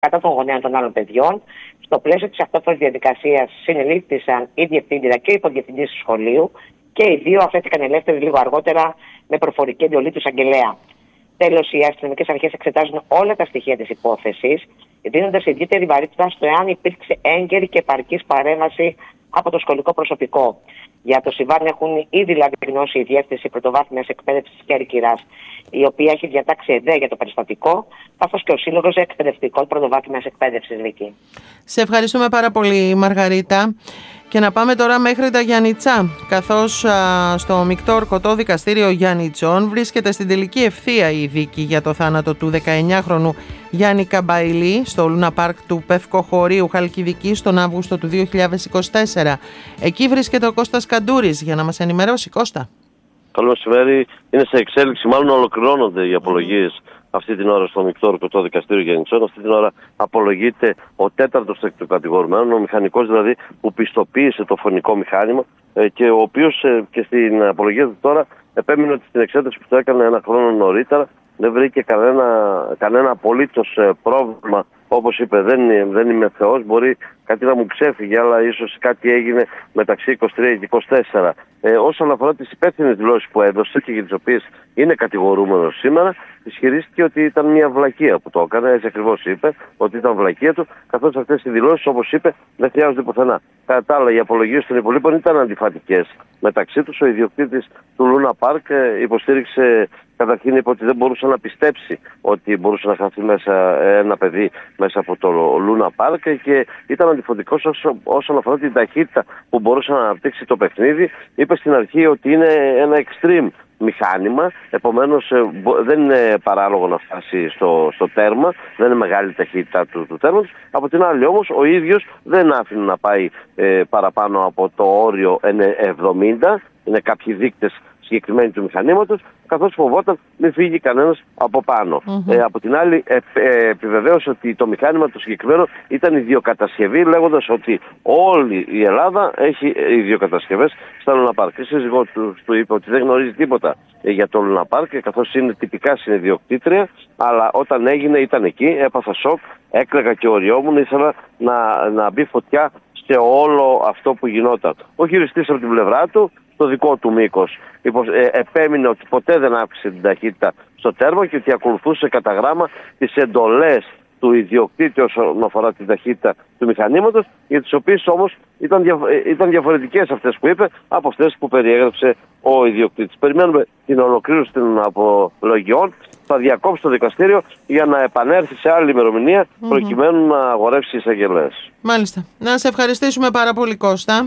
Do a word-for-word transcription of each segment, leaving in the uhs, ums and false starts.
κατά των γονέων των άλλων παιδιών. Στο πλαίσιο της αυτόφορης διαδικασίας συνελήφθησαν η διευθύντηρα και η υποδιευθυντής του σχολείου και οι δύο αφέθηκαν ελεύθεροι λίγο αργότερα με προφορική εντολή του εισαγγελέα. Τέλος, οι αστυνομικές αρχές εξετάζουν όλα τα στοιχεία της υπόθεσης, δίνοντας ιδιαίτερη βαρύτητα στο εάν υπήρξε έγκαιρη και επαρκής παρέμβαση από το σχολικό προσωπικό. Για το συμβάν έχουν ήδη λάβει γνώση η Διεύθυνση Πρωτοβάθμιας Εκπαίδευσης Κέρι Κυράς, η οποία έχει διατάξει ΕΔΕ για το περιστατικό, καθώς και ο Σύλλογος Εκπαιδευτικών Πρωτοβάθμιας Εκπαίδευσης, Βίκη. Σε ευχαριστούμε πάρα πολύ, Μαργαρίτα. Και να πάμε τώρα μέχρι τα Γιαννιτσά, καθώς α, στο μεικτό ορκωτό δικαστήριο Γιαννιτσών βρίσκεται στην τελική ευθεία η δίκη για το θάνατο του δεκαεννιάχρονου Γιάννη Καμπαϊλή στο Λούνα Πάρκ του Πευκοχωρίου Χαλκιδικής τον Αύγουστο του δύο χιλιάδες είκοσι τέσσερα. Εκεί βρίσκεται ο Κώστας Καντούρης για να μας ενημερώσει. Κώστα. Καλό μεσημέρι. Είναι σε εξέλιξη, μάλλον ολοκληρώνονται οι απολογίες αυτή την ώρα στο μεικτό ορκωτό δικαστήριο Γιαννιτσών. Αυτή την ώρα απολογείται ο τέταρτος κατηγορουμένος, ο μηχανικός δηλαδή που πιστοποίησε το φωνικό μηχάνημα ε, και ο οποίος ε, και στην απολογία του τώρα επέμεινε ότι στην εξέταση που το έκανε ένα χρόνο νωρίτερα δεν βρήκε κανένα, κανένα απολύτως ε, πρόβλημα. Όπως είπε, δεν, δεν είμαι Θεός, μπορεί κάτι να μου ξέφυγε, αλλά ίσως κάτι έγινε μεταξύ είκοσι τρία και είκοσι τέσσερα. Ε, όσον αφορά τις υπεύθυνες δηλώσεις που έδωσε και για τις οποίες είναι κατηγορούμενος σήμερα, ισχυρίστηκε ότι ήταν μια βλακεία που το έκανε, έτσι ακριβώς είπε, ότι ήταν βλακεία του, καθώς αυτές οι δηλώσεις, όπως είπε, δεν χρειάζονται πουθενά. Κατά τα άλλα, οι απολογίες των υπολείπων ήταν αντιφατικές μεταξύ τους. Ο ιδιοκτήτης του Λούνα Πάρκ υποστήριξε, καταρχήν είπε ότι δεν μπορούσε να πιστέψει ότι μπορούσε να χαθεί μέσα ένα παιδί μέσα από το Λούνα Πάρκ και ήταν αντιφατικός όσον αφορά την ταχύτητα που μπορούσε να αναπτύξει το παιχνίδι. Είπε στην αρχή ότι είναι ένα extreme μηχάνημα, επομένως δεν είναι παράλογο να φτάσει στο, στο τέρμα, δεν είναι μεγάλη ταχύτητα του, του τέρματος. Από την άλλη όμως ο ίδιος δεν άφηνε να πάει ε, παραπάνω από το όριο εβδομήντα, είναι κάποιοι δείκτες συγκεκριμένοι του μηχανήματος, καθώς φοβόταν μην φύγει κανένας από πάνω. Mm-hmm. Ε, από την άλλη ε, ε, επιβεβαίωσε ότι το μηχάνημα το συγκεκριμένο ήταν ιδιοκατασκευή, λέγοντας ότι όλη η Ελλάδα έχει ιδιοκατασκευές στα Λούνα Πάρκ. Η σύζυγό του, του είπε ότι δεν γνωρίζει τίποτα για το Λούνα Πάρκ, καθώς είναι τυπικά συνειδιοκτήτρια, αλλά όταν έγινε ήταν εκεί, έπαθα σοκ, έκλαιγα και οριόμουν, ήθελα να, να μπει φωτιά σε όλο αυτό που γινόταν. Ο χειριστής από την πλευρά του, το δικό του μήκος, ε, επέμεινε ότι ποτέ δεν αύξησε την ταχύτητα στο τέρμα και ότι ακολουθούσε κατά γράμμα τις εντολές του ιδιοκτήτη όσον αφορά την ταχύτητα του μηχανήματος, για τις οποίες όμως ήταν, δια, ήταν διαφορετικές αυτές που είπε από αυτές που περιέγραψε ο ιδιοκτήτης. Περιμένουμε την ολοκλήρωση των απολογιών. Θα διακόψει το δικαστήριο για να επανέλθει σε άλλη ημερομηνία προκειμένου mm-hmm. να αγορεύσει εισαγγελές. Μάλιστα. Να σε ευχαριστήσουμε πάρα πολύ, Κώστα.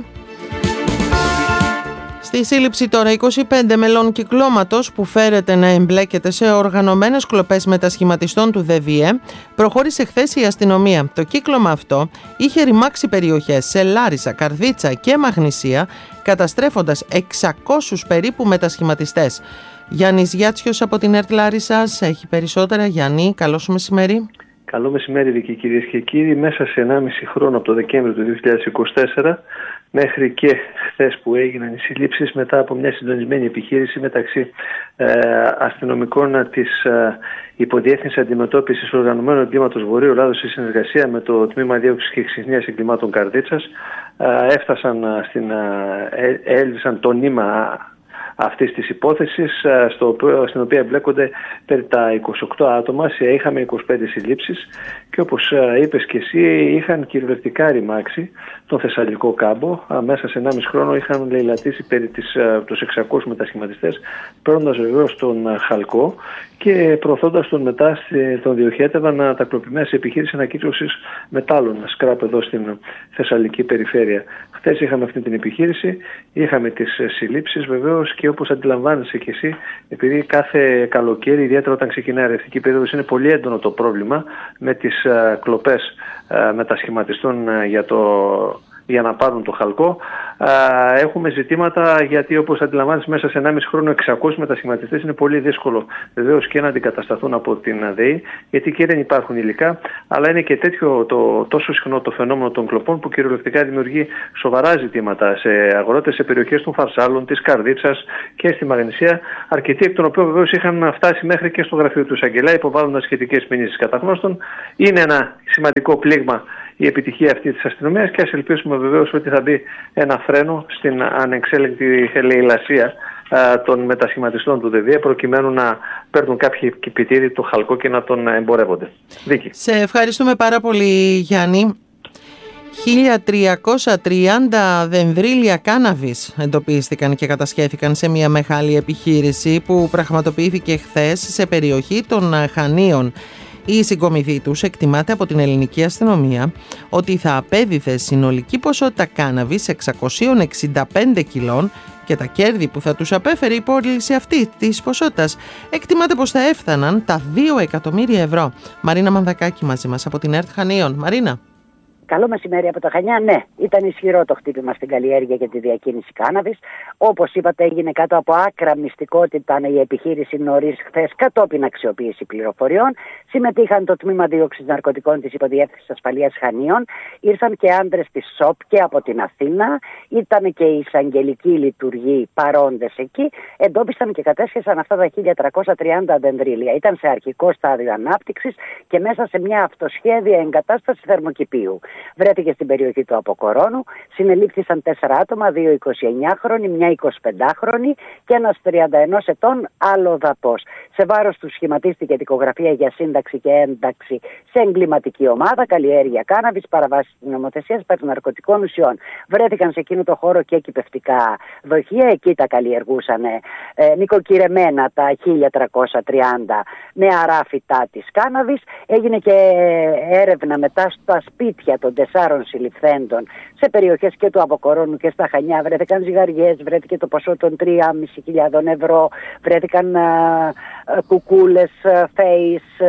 Στη σύλληψη τώρα είκοσι πέντε μελών κυκλώματος που φέρεται να εμπλέκεται σε οργανωμένες κλοπές μετασχηματιστών του ΔΕΒΙΕ, προχώρησε χθες η αστυνομία. Το κύκλωμα αυτό είχε ρημάξει περιοχές σε Λάρισα, Καρδίτσα και Μαγνησία, καταστρέφοντας εξακόσιους περίπου μετασχηματιστές. Γιάννης Γιάτσιος από την ΕΡΤ Λάρισσας έχει περισσότερα. Γιάννη, καλό σου μεσημέρι. Καλό μεσημέρι, Βίκη, κυρίες και κύριοι. Μέσα σε ενάμιση χρόνο από το Δεκέμβριο του δύο χιλιάδες είκοσι τέσσερα μέχρι και χθες που έγιναν οι συλλήψεις μετά από μια συντονισμένη επιχείρηση μεταξύ ε, αστυνομικών της ε, Υποδιεύθυνσης Αντιμετώπισης Οργανωμένου Εγκλήματος Βορείου Ελλάδος σε συνεργασία με το Τμήμα Δίωξης και Εξυχνίας Εγκλημάτων Καρδίτσας ε, έφτασαν στην, ε, έλυσαν το νήμα αυτής της υπόθεσης, στο, στην οποία εμπλέκονται περί τα είκοσι οκτώ άτομα. Είχαμε είκοσι πέντε συλλήψεις και όπως είπες και εσύ, είχαν κυριολεκτικά ρημάξει τον Θεσσαλικό κάμπο. Μέσα σε ενάμιση χρόνο είχαν λαιλατήσει περί τις, τους εξακόσιους μετασχηματιστές, παίρνοντας βεβαίως τον Χαλκό και προωθώντας τον μετά, τον διοχέτευαν τα κλοπημένα σε επιχείρηση ανακύκλωσης μετάλλων, σκράπ εδώ στην Θεσσαλική περιφέρεια. Χθες είχαμε αυτή την επιχείρηση, είχαμε τις συλλήψεις βεβαίως και όπως αντιλαμβάνεσαι και εσύ, επειδή κάθε καλοκαίρι, ιδιαίτερα όταν ξεκινάει η ρευτική περίοδος, είναι πολύ έντονο το πρόβλημα με τις κλοπές μετασχηματιστών για το για να πάρουν το χαλκό. Έχουμε ζητήματα γιατί, όπως αντιλαμβάνεσαι, μέσα σε ενάμιση χρόνο εξακόσιοι μετασχηματιστές είναι πολύ δύσκολο βεβαίως και να αντικατασταθούν από την ΔΕΗ, γιατί και δεν υπάρχουν υλικά, αλλά είναι και τέτοιο το, τόσο συχνό το φαινόμενο των κλοπών που κυριολεκτικά δημιουργεί σοβαρά ζητήματα σε αγρότες σε περιοχές των Φαρσάλων, της Καρδίτσας και στη Μαγνησία, αρκετοί εκ των οποίων βεβαίως είχαν φτάσει μέχρι και στο γραφείο του εισαγγελέα υποβάλλοντας σχετικές μηνύσεις κατά γνώστων. Είναι ένα σημαντικό πλήγμα η επιτυχία αυτή της αστυνομίας και ας ελπίσουμε βεβαίως ότι θα μπει ένα φρένο στην ανεξέλεγκτη ελεηλασία των μετασχηματιστών του ΔΕΒΙΕ προκειμένου να παίρνουν κάποιοι επιτήροι το χαλκό και να τον εμπορεύονται. Δίκη. Σε ευχαριστούμε πάρα πολύ, Γιάννη. χίλια τριακόσια τριάντα δενδρίλια κάναβης εντοπίστηκαν και κατασχέθηκαν σε μια μεγάλη επιχείρηση που πραγματοποιήθηκε χθες σε περιοχή των Χανίων. Η συγκομιδή τους εκτιμάται από την ελληνική αστυνομία ότι θα απέδιδε συνολική ποσότητα κάναβης εξακόσια εξήντα πέντε κιλών και τα κέρδη που θα τους απέφερε η πώληση αυτή της ποσότητας εκτιμάται πως θα έφταναν τα δύο εκατομμύρια ευρώ. Μαρίνα Μανδακάκη μαζί μας από την ΕΡΤ Χανίων. Μαρίνα. Καλό μεσημέρι από τα Χανιά. Ναι, ήταν ισχυρό το χτύπημα στην καλλιέργεια και τη διακίνηση κάναβης. Όπως είπατε, έγινε κάτω από άκρα μυστικότητα η επιχείρηση νωρίς χθες κατόπιν αξιοποίηση πληροφοριών. Συμμετείχαν το τμήμα δίωξης ναρκωτικών της Υποδιεύθυνσης Ασφαλείας Χανίων. Ήρθαν και άντρες της ΣΟΠ και από την Αθήνα. Ήταν και οι εισαγγελικοί λειτουργοί παρόντες εκεί. Εντόπισαν και κατέσχεσαν αυτά τα χίλια τριακόσια τριάντα δενδρίλια. Ήταν σε αρχικό στάδιο ανάπτυξης και μέσα σε μια αυτοσχέδια εγκατάσταση θερμοκηπίου. Βρέθηκε στην περιοχή του Αποκορώνου. Συνελήφθησαν τέσσερα άτομα, δύο εικοσιεννιάχρονοι, μια εικοσιπεντάχρονη και ένας τριάντα ενός ετών αλλοδαπός. Σε βάρος του σχηματίστηκε δικογραφία για σύνταξη και ένταξη σε εγκληματική ομάδα, καλλιέργεια κάναβης, παραβάσεις της νομοθεσίας περί ναρκωτικών ουσιών. Βρέθηκαν σε εκείνο το χώρο και εκυπευτικά δοχεία. Εκεί τα καλλιεργούσαν ε, νοικοκυρεμένα τα χίλια τριακόσια τριάντα νεαρά φυτά της κάναβης. Έγινε και έρευνα μετά στα σπίτια των τεσσάρων συλληφθέντων σε περιοχές και του Αποκορώνου και στα Χανιά. Βρέθηκαν ζυγαριές, βρέθηκε το ποσό των τρεις χιλιάδες πεντακόσια ευρώ, βρέθηκαν α, α, κουκούλες, face,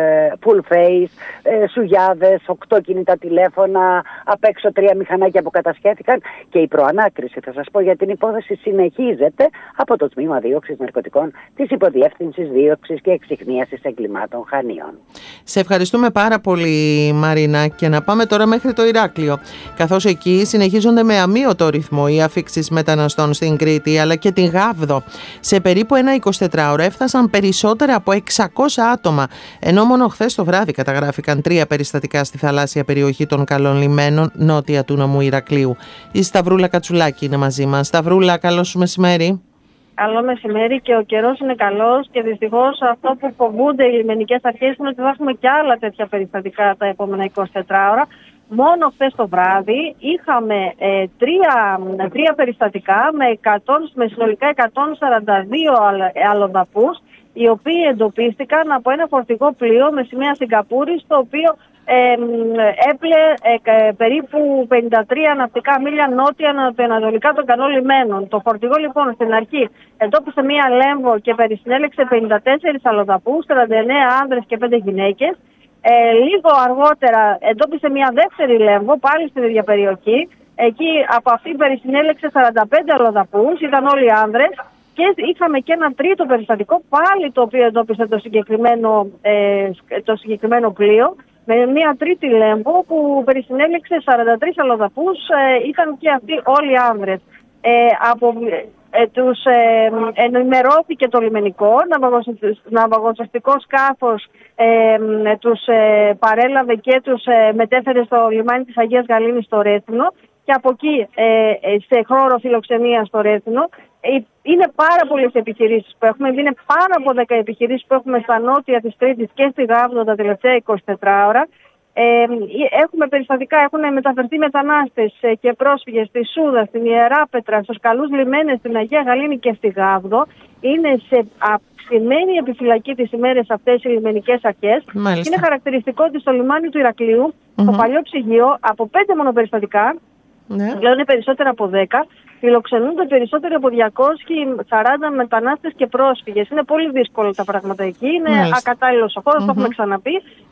full face, ε, σουγιάδες, οκτώ κινητά τηλέφωνα, απ' έξω τρία μηχανάκια που κατασχέθηκαν και η προανάκριση, θα σας πω, για την υπόθεση συνεχίζεται από το Τμήμα Δίωξης Ναρκωτικών της Υποδιεύθυνσης Δίωξης και Εξιχνίασης Εγκλημάτων Χανίων. Σε ευχαριστούμε πάρα πολύ, Μαρίνα, και να πάμε τώρα μέχρι το Ηράκλειο, καθώς εκεί συνεχίζονται με αμύωτο ρυθμό οι αφήξεις μεταναστών στην Κρήτη αλλά και την Γάβδο. Σε περίπου ένα εικοσιτετράωρο έφτασαν περισσότερα από εξακόσια άτομα, ενώ μόνο χθες το βράδυ καταγράφηκαν τρία περιστατικά στη θαλάσσια περιοχή των Καλών Λιμένων, νότια του νομού Ηρακλείου. Η Σταυρούλα Κατσουλάκη είναι μαζί μας. Σταυρούλα, καλό σου μεσημέρι. Καλό μεσημέρι, και ο καιρός είναι καλός και δυστυχώς αυτό που φοβούνται οι λιμενικές αρχές είναι ότι θα έχουμε και άλλα τέτοια περιστατικά τα επόμενα εικοσιτετράωρα. Μόνο χθες το βράδυ είχαμε ε, τρία, τρία περιστατικά με, εκατό, με συνολικά εκατόν σαράντα δύο αλλοδαπούς, οι οποίοι εντοπίστηκαν από ένα φορτηγό πλοίο με σημαία Σιγκαπούρης, το οποίο ε, έπλε ε, περίπου πενήντα τρία ναυτικά μίλια νότια ανατολικά των Καλών Λιμένων. Το φορτηγό λοιπόν στην αρχή εντόπισε μία λέμβο και περισυνέλεξε πενήντα τέσσερις αλλοδαπούς, τριάντα εννέα άνδρες και πέντε γυναίκες. Ε, λίγο αργότερα εντόπισε μια δεύτερη λέμβο πάλι στην ίδια περιοχή. Εκεί από αυτή περισυνέλεξε σαράντα πέντε αλλοδαπούς, ήταν όλοι άνδρες. Και είχαμε και ένα τρίτο περιστατικό, πάλι το οποίο εντόπισε το συγκεκριμένο, ε, το συγκεκριμένο πλοίο, με μια τρίτη λέμβο που περισυνέλεξε σαράντα τρεις αλλοδαπούς, ε, ήταν και αυτοί όλοι άνδρες. Ε, από, ε, τους ε, ενημερώθηκε το λιμενικό, ναυαγοσωστικό σκάφος ε, τους ε, παρέλαβε και τους ε, μετέφερε στο λιμάνι της Αγίας Γαλήνης στο Ρέθινο, και από εκεί ε, σε χώρο φιλοξενία στο Ρέθινο. Είναι πάρα πολλές επιχειρήσεις που έχουμε, είναι πάρα από δέκα επιχειρήσεις που έχουμε στα νότια της Κρήτης και στη Γάβδο τα τελευταία εικοσιτετράωρα. Ε, έχουμε περιστατικά, έχουν μεταφερθεί μετανάστες και πρόσφυγες στη Σούδα, στην Ιεράπετρα, στους καλούς λιμένες, στην Αγία Γαλήνη και στη Γάβδο. Είναι σε αυξημένη επιφυλακή τις ημέρες αυτές οι λιμενικές αρχές. Είναι χαρακτηριστικό ότι στο λιμάνι του Ηρακλείου, mm-hmm. το παλιό ψυγείο, από πέντε μόνο περιστατικά, ναι. πλέον είναι περισσότερα από δέκα, φιλοξενούνται περισσότεροι από διακόσιοι σαράντα μετανάστες και πρόσφυγες. Είναι πολύ δύσκολα τα πράγματα εκεί, είναι Μάλιστα. ακατάλληλος ο χώρος, mm-hmm. το έχουμε ξαναπεί.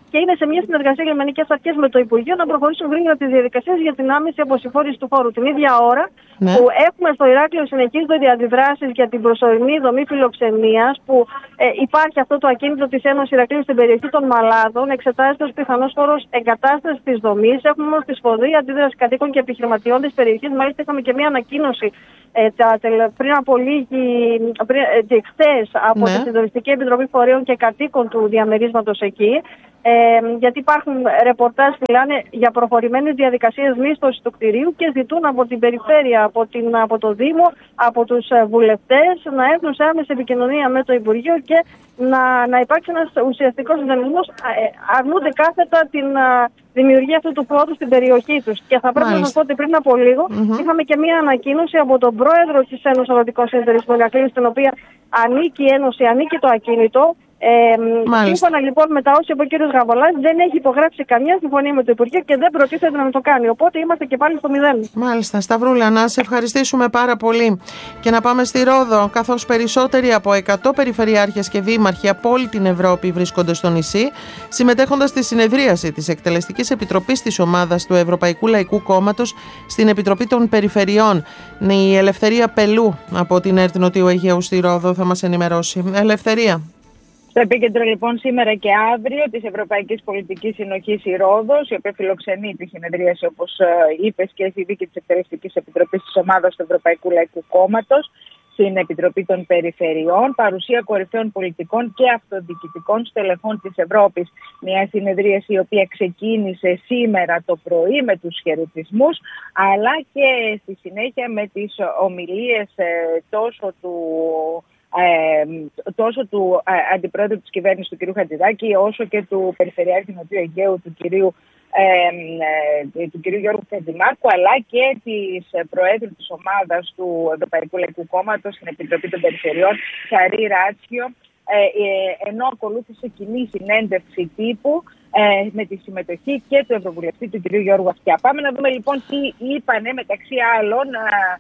και είναι σε μια συνεργασία οι λιμενικές αρχές με το Υπουργείο να προχωρήσουν γρήγορα τις διαδικασίες για την άμεση αποσυμφόρηση του φόρου. Την ίδια ώρα ναι. που έχουμε στο Ηράκλειο συνεχίζονται οι αντιδράσεις για την προσωρινή δομή φιλοξενίας, που ε, υπάρχει αυτό το ακίνητο της Ένωσης Ηρακλείου στην περιοχή των Μαλάδων, εξετάζεται ως πιθανός φόρος εγκατάστασης της δομής. Έχουμε όμως τη σφοδρή αντίδραση κατοίκων και επιχειρηματιών της περιοχής. Μάλιστα, είχαμε και μια ανακοίνωση ε, τα, πριν από λίγη, πριν, ε, χθες από ναι. τη Συντονιστική Επιτροπή Φορέων και Κατοίκων του διαμερίσματος εκεί. Ε, γιατί υπάρχουν ρεπορτάζ που μιλάνε για προχωρημένες διαδικασίες μίσθωσης του κτηρίου και ζητούν από την περιφέρεια, από, την, από το Δήμο, από τους βουλευτές να έρθουν σε άμεση επικοινωνία με το Υπουργείο και να, να υπάρξει ένας ουσιαστικός συντονισμός. Αρνούνται κάθετα την δημιουργία αυτού του φόρου στην περιοχή τους. Και θα πρέπει Μάλιστα. να σας πω ότι πριν από λίγο mm-hmm. είχαμε και μία ανακοίνωση από τον πρόεδρο της Ένωσης Αγροτικών Συνεταιρισμών Ηρακλείου, στην οποία ανήκει η Ένωση, ανήκει το ακίνητο. Ε, σύμφωνα λοιπόν με τα όσα είπε ο κ. Γαβολάς, δεν έχει υπογράψει καμιά συμφωνία με το Υπουργείο και δεν προτίθεται να το κάνει. Οπότε είμαστε και πάλι στο μηδέν. Μάλιστα. Σταυρούλα, να σε ευχαριστήσουμε πάρα πολύ και να πάμε στη Ρόδο, καθώς περισσότεροι από εκατό περιφερειάρχες και δήμαρχοι από όλη την Ευρώπη βρίσκονται στο νησί, συμμετέχοντας στη συνεδρίαση της Εκτελεστικής Επιτροπής της Ομάδας του Ευρωπαϊκού Λαϊκού Κόμματος στην Επιτροπή των Περιφερειών. Η Ελευθερία Πελού από την ΕΡΤ Νοτιού Αιγαίου στη Ρόδο θα μας ενημερώσει. Ελευθερία. Στο επίκεντρο λοιπόν σήμερα και αύριο της Ευρωπαϊκής Πολιτικής Συνοχής η Ρόδος, η οποία φιλοξενεί τη συνεδρίαση, όπως είπες, και έχει δίκη της Εκτελεστικής Επιτροπής της Ομάδας του Ευρωπαϊκού Λαϊκού Κόμματος στην Επιτροπή των Περιφερειών, παρουσία κορυφαίων πολιτικών και αυτοδιοικητικών στελεχών της Ευρώπης. Μια συνεδρίαση η οποία ξεκίνησε σήμερα το πρωί με τους χαιρετισμούς, αλλά και στη συνέχεια με τις ομιλίες τόσο του Ε, τόσο του ε, Αντιπρόεδρου της κυβέρνησης του κ. Χατζηδάκη, όσο και του Περιφερειάρχη Νοτιού Αιγαίου του κ. Ε, ε, του κ. Γιώργου Χατζημάρκου, αλλά και της Προέδρου της Ομάδας του Ευρωπαϊκού Λαϊκού Κόμματος στην Επιτροπή των Περιφερειών, Σαρή Ράτσιο, ε, ε, ενώ ακολούθησε κοινή συνέντευξη τύπου ε, με τη συμμετοχή και του Ευρωβουλευτή του κ. Γιώργου Αυτιά. Πάμε να δούμε λοιπόν τι είπανε μεταξύ άλλων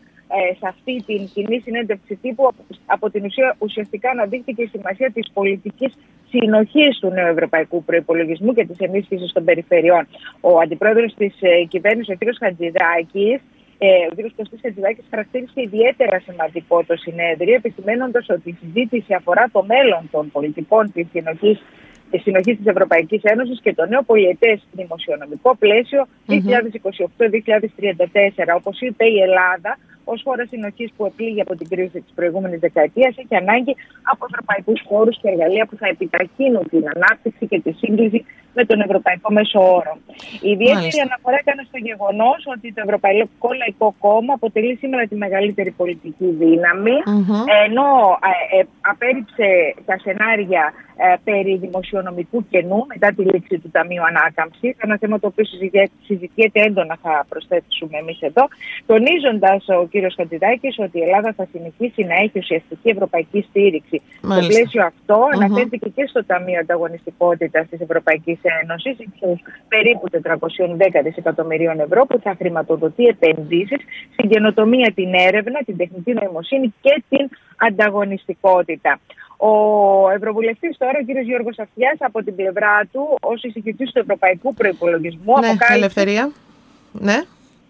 Ε, σε αυτή την κοινή συνέντευξη τύπου. Από την ουσία ουσιαστικά αναδείχθηκε η σημασία της πολιτικής συνοχής του νέου ευρωπαϊκού προϋπολογισμού και της ενίσχυσης των περιφερειών. Ο αντιπρόεδρος της ε, κυβέρνησης, ο κ. Χατζηδάκης, ε, ο κ. Κωστής Χατζηδάκης, χαρακτήρισε ιδιαίτερα σημαντικό το συνέδριο, επισημαίνοντας ότι η συζήτηση αφορά το μέλλον των πολιτικών της συνοχής τη συνοχή της Ευρωπαϊκής Ένωσης και το νέο πολιετές δημοσιονομικό πλαίσιο δύο χιλιάδες είκοσι οκτώ με δύο χιλιάδες τριάντα τέσσερα. Όπως είπε, η Ελλάδα, ως χώρα συνοχής που επλήγει από την κρίση της προηγούμενης δεκαετίας, έχει ανάγκη από ευρωπαϊκούς χώρους και εργαλεία που θα επιταχύνουν την ανάπτυξη και τη σύγκληση με τον Ευρωπαϊκό Μέσο Όρο. Η ιδιαίτερη αναφορά έκανε στο γεγονός ότι το Ευρωπαϊκό Λαϊκό Κόμμα αποτελεί σήμερα τη μεγαλύτερη πολιτική δύναμη, mm-hmm. ενώ ε, ε, απέρριψε τα σενάρια ε, περί δημοσιονομικού κενού μετά τη λήξη του Ταμείου Ανάκαμψης, ένα θέμα το οποίο συζητιέται έντονα, θα προσθέσουμε εμείς εδώ, τονίζοντας ο κ. Χατζηδάκης ότι η Ελλάδα θα συνεχίσει να έχει ουσιαστική ευρωπαϊκή στήριξη. Μάλιστα. Στο πλαίσιο αυτό mm-hmm. αναφέρθηκε και στο Ταμείο Ανταγωνιστικότητας της Ευρωπαϊκής Ένωσης, περίπου τετρακόσια δέκα δισεκατομμυρίων ευρώ, που θα χρηματοδοτεί επενδύσεις στην καινοτομία, την έρευνα, την τεχνητή νοημοσύνη και την ανταγωνιστικότητα. Ο Ευρωβουλευτής τώρα, ο κ. Γιώργος Αυτιάς, από την πλευρά του, ως εισηγητής του Ευρωπαϊκού Προϋπολογισμού, ναι, αποκάλυψε ελευθερία. Ναι.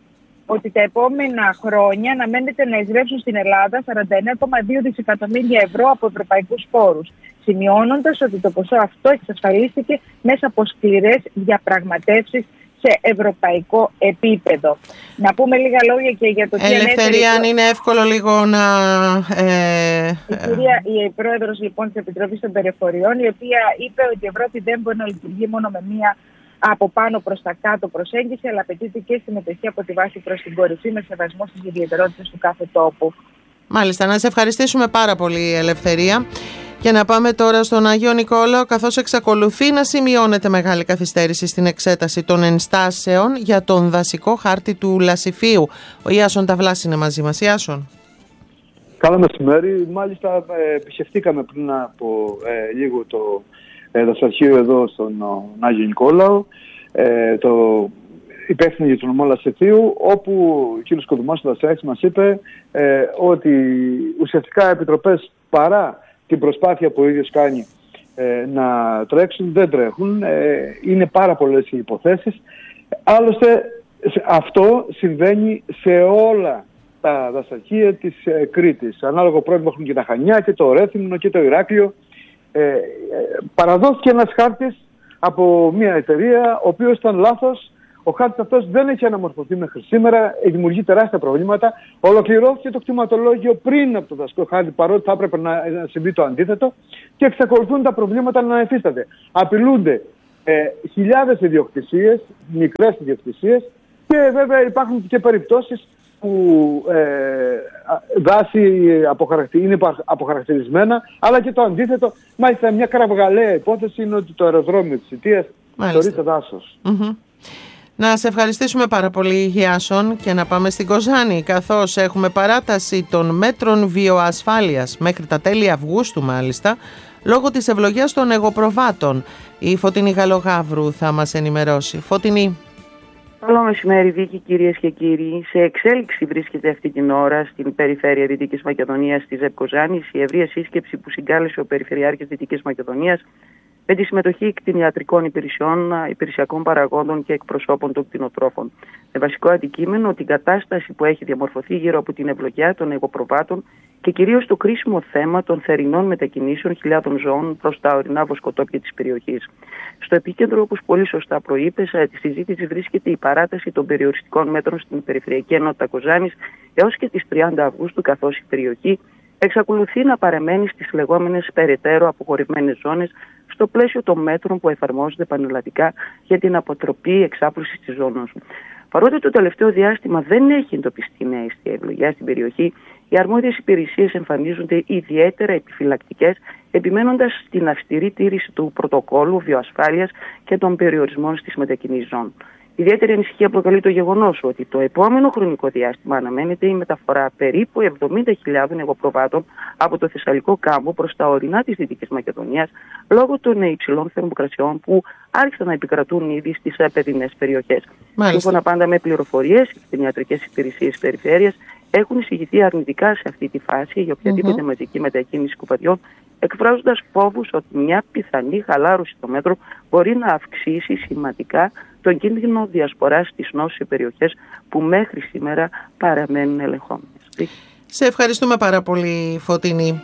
ότι τα επόμενα χρόνια αναμένεται να εισρεύσουν στην Ελλάδα σαράντα εννέα κόμμα δύο δισεκατομμύρια ευρώ από ευρωπαϊκούς πόρους, σημειώνοντας ότι το ποσό αυτό εξασφαλίστηκε μέσα από σκληρές διαπραγματεύσεις σε ευρωπαϊκό επίπεδο. Να πούμε λίγα λόγια και για το τι ανέφερε. Ελευθερία, αν είναι εύκολο λίγο να... Ε, η κυρία, η πρόεδρος λοιπόν της Επιτροπής των Περιφερειών, η οποία είπε ότι η Ευρώπη δεν μπορεί να λειτουργεί μόνο με μία από πάνω προς τα κάτω προσέγγιση, αλλά απαιτείται και συμμετοχή από τη βάση προς την κορυφή με σεβασμό στις ιδιαιτερότητες του κάθε τόπου. Μάλιστα, να σε ευχαριστήσουμε πάρα πολύ, Ελευθερία. Και να πάμε τώρα στον Άγιο Νικόλαο, καθώς εξακολουθεί να σημειώνεται μεγάλη καθυστέρηση στην εξέταση των ενστάσεων για τον δασικό χάρτη του Λασιφίου. Ο Ιάσον Ταυλάς είναι μαζί μας. Ιάσον. Καλό μεσημέρι. Μάλιστα ε, επισκεφτήκαμε πριν από ε, λίγο το ε, δασαρχείο εδώ στον Άγιο Νικόλαο, ε, το υπεύθυνο για τον νομό Λασιφίου, όπου ο κ. Κοδουμάς του Δασιάρχης μας είπε ε, ότι ουσιαστικά επιτροπές, παρά την προσπάθεια που ο ίδιος κάνει ε, να τρέξουν, δεν τρέχουν. Ε, είναι πάρα πολλές οι υποθέσεις. Άλλωστε αυτό συμβαίνει σε όλα τα δασαρχεία της ε, Κρήτης. Ανάλογο πρόβλημα έχουν και τα Χανιά και το Ρέθυμνο και το Ηράκλειο. Ε, ε, παραδόθηκε ένας χάρτης από μια εταιρεία, ο οποίος ήταν λάθος. Ο χάρτης αυτός δεν έχει αναμορφωθεί μέχρι σήμερα, δημιουργεί τεράστια προβλήματα. Ολοκληρώθηκε το κτηματολόγιο πριν από το δασικό χάρτη, παρότι θα έπρεπε να, να συμβεί το αντίθετο, και εξακολουθούν τα προβλήματα να εφίστανται. Απειλούνται ε, χιλιάδες ιδιοκτησίες, μικρές ιδιοκτησίες, και βέβαια υπάρχουν και περιπτώσεις που ε, δάση είναι αποχαρακτηρισμένα, αλλά και το αντίθετο. Μάλιστα μια κραυγαλαία υπόθεση είναι ότι το αεροδρόμιο της Ιττίας θεωρείται δάσος. Mm-hmm. Να σε ευχαριστήσουμε πάρα πολύ, Γιάσον, και να πάμε στην Κοζάνη, καθώς έχουμε παράταση των μέτρων βιοασφάλειας μέχρι τα τέλη Αυγούστου μάλιστα, λόγω της ευλογίας των εγωπροβάτων. Η Φωτεινή Γαλογαύρου θα μας ενημερώσει. Φωτεινή. Καλό μεσημέρι, Βίκη, κυρίες και κύριοι. Σε εξέλιξη βρίσκεται αυτή την ώρα στην περιφέρεια Δυτικής Μακεδονίας, στη ΖΕΠ Κοζάνης, η ευρεία σύσκεψη που συγκάλεσε ο Περιφερειάρχης Δυτικής Μακεδονίας με τη συμμετοχή κτηνιατρικών υπηρεσιών, υπηρεσιακών παραγόντων και εκπροσώπων των κτηνοτρόφων. Με βασικό αντικείμενο την κατάσταση που έχει διαμορφωθεί γύρω από την ευλογιά των εγωπροβάτων και κυρίως το κρίσιμο θέμα των θερινών μετακινήσεων χιλιάδων ζώων προς τα ορεινά βοσκοτόπια της περιοχής. Στο επίκεντρο, όπως πολύ σωστά προείπες, τη συζήτηση βρίσκεται η παράταση των περιοριστικών μέτρων στην Περιφερειακή Ενότητα Κοζάνης έως και τις τριάντα Αυγούστου, καθώς η περιοχή εξακολουθεί να παραμένει στις λεγόμενες περαιτέρω αποχωρημένες ζώνες στο πλαίσιο των μέτρων που εφαρμόζονται πανελλαδικά για την αποτροπή εξάπλωσης της ζώνης. Παρότι το τελευταίο διάστημα δεν έχει εντοπιστεί νέα αιστεία ευλογιά στην περιοχή, οι αρμόδιες υπηρεσίες εμφανίζονται ιδιαίτερα επιφυλακτικές, επιμένοντας στην αυστηρή τήρηση του πρωτοκόλου βιοασφάλειας και των περιορισμών στις μετακινήσεις ζώων. Ιδιαίτερη ανησυχία προκαλεί το γεγονός ότι το επόμενο χρονικό διάστημα αναμένεται η μεταφορά περίπου εβδομήντα χιλιάδων εγωπροβάτων από το Θεσσαλικό κάμπο προς τα ορεινά της Δυτικής Μακεδονίας, λόγω των υψηλών θερμοκρασιών που άρχισαν να επικρατούν ήδη στις παιδινές περιοχές. Σύμφωνα πάντα με πληροφορίες, οι κτηνιατρικές υπηρεσίες της περιφέρειας έχουν εισηγηθεί αρνητικά σε αυτή τη φάση για οποιαδήποτε mm-hmm. μαζική μετακίνηση κουπαδιών, εκφράζοντας φόβους ότι μια πιθανή χαλάρωση των μέτρων μπορεί να αυξήσει σημαντικά τον κίνδυνο διασποράς της νόσης σε περιοχές που μέχρι σήμερα παραμένουν ελεγχόμενες. Σε ευχαριστούμε πάρα πολύ, Φωτεινή.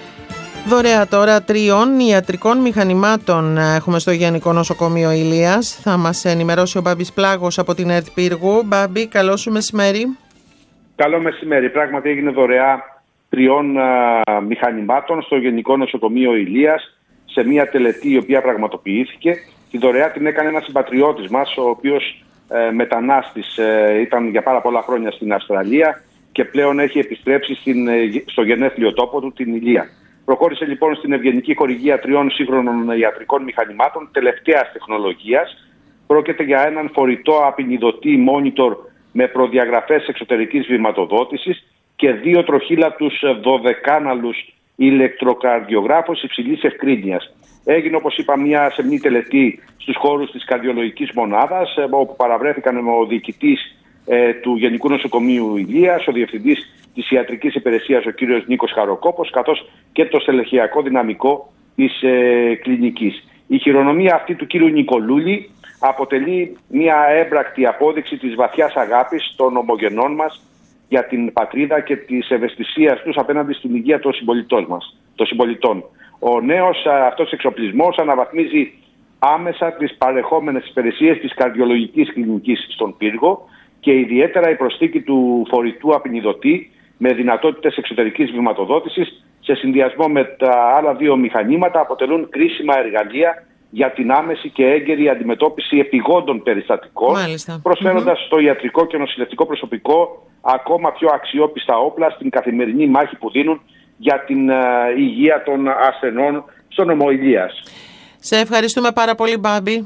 Δωρεά τώρα τριών ιατρικών μηχανημάτων έχουμε στο Γενικό Νοσοκομείο Ηλίας. Θα μας ενημερώσει ο Μπάμπης Πλάγος από την ΕΡΤ Πύργου. Μπάμπη, καλό σου μεσημέρι. Καλό μεσημέρι. Πράγματι έγινε δωρεά τριών α, μηχανημάτων στο Γενικό Νοσοκομείο Ηλίας σε μια τελετή η οποία πραγματοποιήθηκε. Τη δωρεά την έκανε ένας συμπατριώτης μας, ο οποίος ε, μετανάστης ε, ήταν για πάρα πολλά χρόνια στην Αυστραλία και πλέον έχει επιστρέψει στην, ε, στο γενέθλιο τόπο του, την Ηλία. Προχώρησε λοιπόν στην ευγενική χορηγία τριών σύγχρονων ιατρικών μηχανημάτων τελευταίας τεχνολογίας. Πρόκειται για έναν φορητό απεινιδωτή μόνιτορ με προδιαγραφές εξωτερικής βηματοδότησης και δύο τροχύλατους δωδεκάναλους ηλεκτροκαρδιογράφους υψηλής ευκρίνειας. Έγινε, όπως είπα, μια σεμνή τελετή στους χώρους της καρδιολογικής μονάδας, όπου παραβρέθηκαν ο διοικητής ε, του Γενικού Νοσοκομείου Ηλίας, ο διευθυντής της ιατρικής υπηρεσίας, ο κύριος Νίκος Χαροκόπος, καθώς και το στελεχειακό δυναμικό της ε, κλινικής. Η χειρονομία αυτή του κύριου Νικολούλη αποτελεί μια έμπρακτη απόδειξη της βαθιάς αγάπης των ομογενών μας για την πατρίδα και της ευαισθησίας τους απέναντι στην υγεία των συμπολιτών μας, των συμπολιτών. Ο νέος αυτός εξοπλισμός αναβαθμίζει άμεσα τις παρεχόμενες υπηρεσίες της καρδιολογικής κλινικής στον Πύργο και ιδιαίτερα η προσθήκη του φορητού απεινιδωτή με δυνατότητες εξωτερικής βηματοδότησης σε συνδυασμό με τα άλλα δύο μηχανήματα αποτελούν κρίσιμα εργαλεία για την άμεση και έγκαιρη αντιμετώπιση επιγόντων περιστατικών, προσφέροντας mm-hmm. στο ιατρικό και νοσηλευτικό προσωπικό ακόμα πιο αξιόπιστα όπλα στην καθημερινή μάχη που δίνουν για την uh, υγεία των ασθενών στον νομό Ηλίας. Σε ευχαριστούμε πάρα πολύ, Μπάμπη.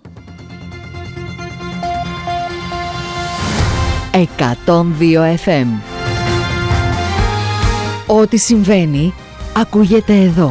εκατόν δύο εφ εμ. Ό,τι συμβαίνει ακούγεται εδώ.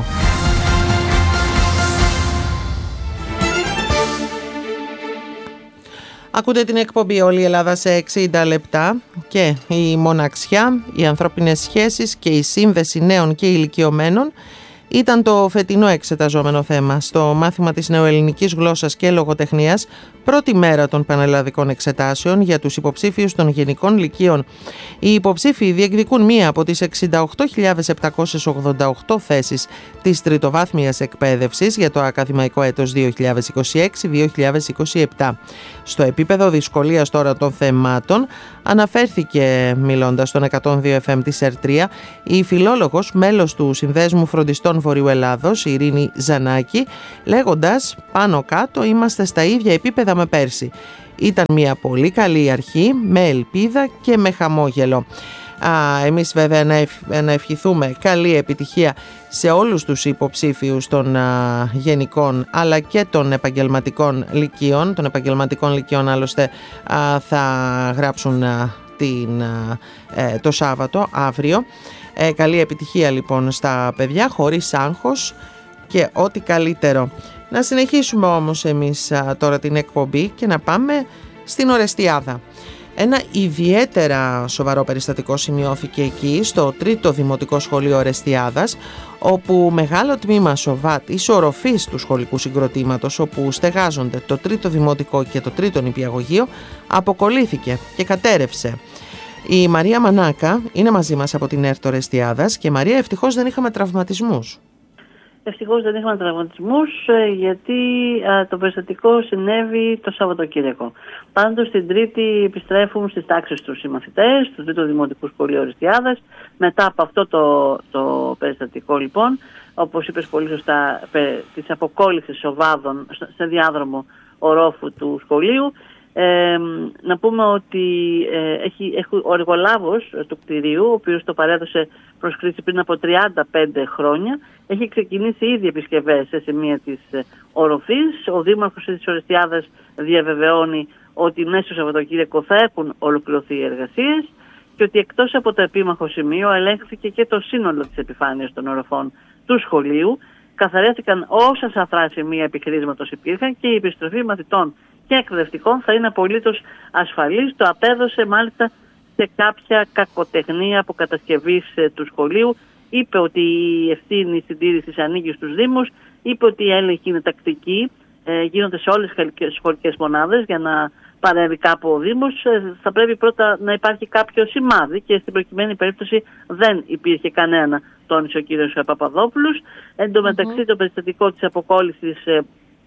Ακούτε την εκπομπή «Όλη η Ελλάδα σε εξήντα λεπτά» και η μοναξιά, οι ανθρώπινες σχέσεις και η σύνδεση νέων και ηλικιωμένων ήταν το φετινό εξεταζόμενο θέμα στο μάθημα της νεοελληνικής γλώσσας και λογοτεχνίας, πρώτη μέρα των πανελλαδικών εξετάσεων για τους υποψήφιους των γενικών λυκείων. Οι υποψήφιοι διεκδικούν μία από τις εξήντα οκτώ χιλιάδες επτακόσιες ογδόντα οκτώ θέσεις της τριτοβάθμιας εκπαίδευσης για το ακαδημαϊκό έτος δύο χιλιάδες είκοσι έξι δύο χιλιάδες είκοσι επτά. Στο επίπεδο δυσκολίας τώρα των θεμάτων αναφέρθηκε, μιλώντας στον εκατόν δύο εφ εμ της ΕΡ τρία, η φιλόλογος, μέλος του Συνδέσμου Φροντιστών Βορείου Ελλάδος, η Ειρήνη Ζανάκη, λέγοντας «Πάνω κάτω είμαστε στα ίδια επίπεδα με πέρσι. Ήταν μια πολύ καλή αρχή, με ελπίδα και με χαμόγελο». Α, εμείς βέβαια να, ευ, να ευχηθούμε καλή επιτυχία σε όλους τους υποψήφιους των α, γενικών αλλά και των επαγγελματικών λυκείων. Των επαγγελματικών λυκείων άλλωστε α, θα γράψουν α, την, α, ε, το Σάββατο, αύριο. Ε, καλή επιτυχία λοιπόν στα παιδιά, χωρίς άγχος και ό,τι καλύτερο. Να συνεχίσουμε όμως εμείς α, τώρα την εκπομπή και να πάμε στην Ορεστιάδα. Ένα ιδιαίτερα σοβαρό περιστατικό σημειώθηκε εκεί, στο τρίτο Δημοτικό Σχολείο Ορεστιάδας, όπου μεγάλο τμήμα ΣΟΒΑΤ, της οροφής του σχολικού συγκροτήματος, όπου στεγάζονται το τρίτο Δημοτικό και το τρίτο νηπιαγωγείο, αποκολλήθηκε και κατέρευσε. Η Μαρία Μανάκα είναι μαζί μας από την ΕΡΤ Ορεστιάδας και Μαρία, ευτυχώς δεν είχαμε τραυματισμούς. Ευτυχώς δεν είχαμε τραυματισμούς, γιατί α, το περιστατικό συνέβη το Σαββατοκύριακο. Πάντως την Τρίτη επιστρέφουν στις τάξεις τους οι μαθητές του Τρίτου Δημοτικού Σχολείου Ορεστιάδας. Μετά από αυτό το, το περιστατικό λοιπόν, όπως είπες πολύ σωστά, της αποκόλλησης σοβάδων σε διάδρομο ορόφου του σχολείου, Ε, να πούμε ότι ε, έχει, έχει, ο εργολάβος του κτηρίου, ο οποίος το παρέδωσε προσκλήση πριν από τριάντα πέντε χρόνια, έχει ξεκινήσει ήδη επισκευές σε σημεία της ε, οροφής. Ο δήμαρχος της Ορεστιάδας διαβεβαιώνει ότι μέσα στο Σαββατοκύριακο θα έχουν ολοκληρωθεί οι εργασίες και ότι εκτός από το επίμαχο σημείο ελέγχθηκε και το σύνολο της επιφάνειας των οροφών του σχολείου. Καθαρίστηκαν όσα σαφρά σημεία επιχρήσματος υπήρχαν και η επιστροφή μαθητών και εκπαιδευτικών θα είναι απολύτως ασφαλής. Το απέδωσε μάλιστα σε κάποια κακοτεχνία αποκατασκευής του σχολείου. Είπε ότι η ευθύνη συντήρησης ανήκει στους Δήμους. Είπε ότι η έλεγχη είναι τακτική. Ε, γίνονται σε όλες τις σχολικές μονάδες για να παρέμβει κάπου ο Δήμος. Ε, θα πρέπει πρώτα να υπάρχει κάποιο σημάδι και στην προκειμένη περίπτωση δεν υπήρχε κανένα, τόνισε ο κύριος Παπαδόπουλος. Εν τω μεταξύ, mm-hmm. το περιστατικό της αποκόλλησης ε,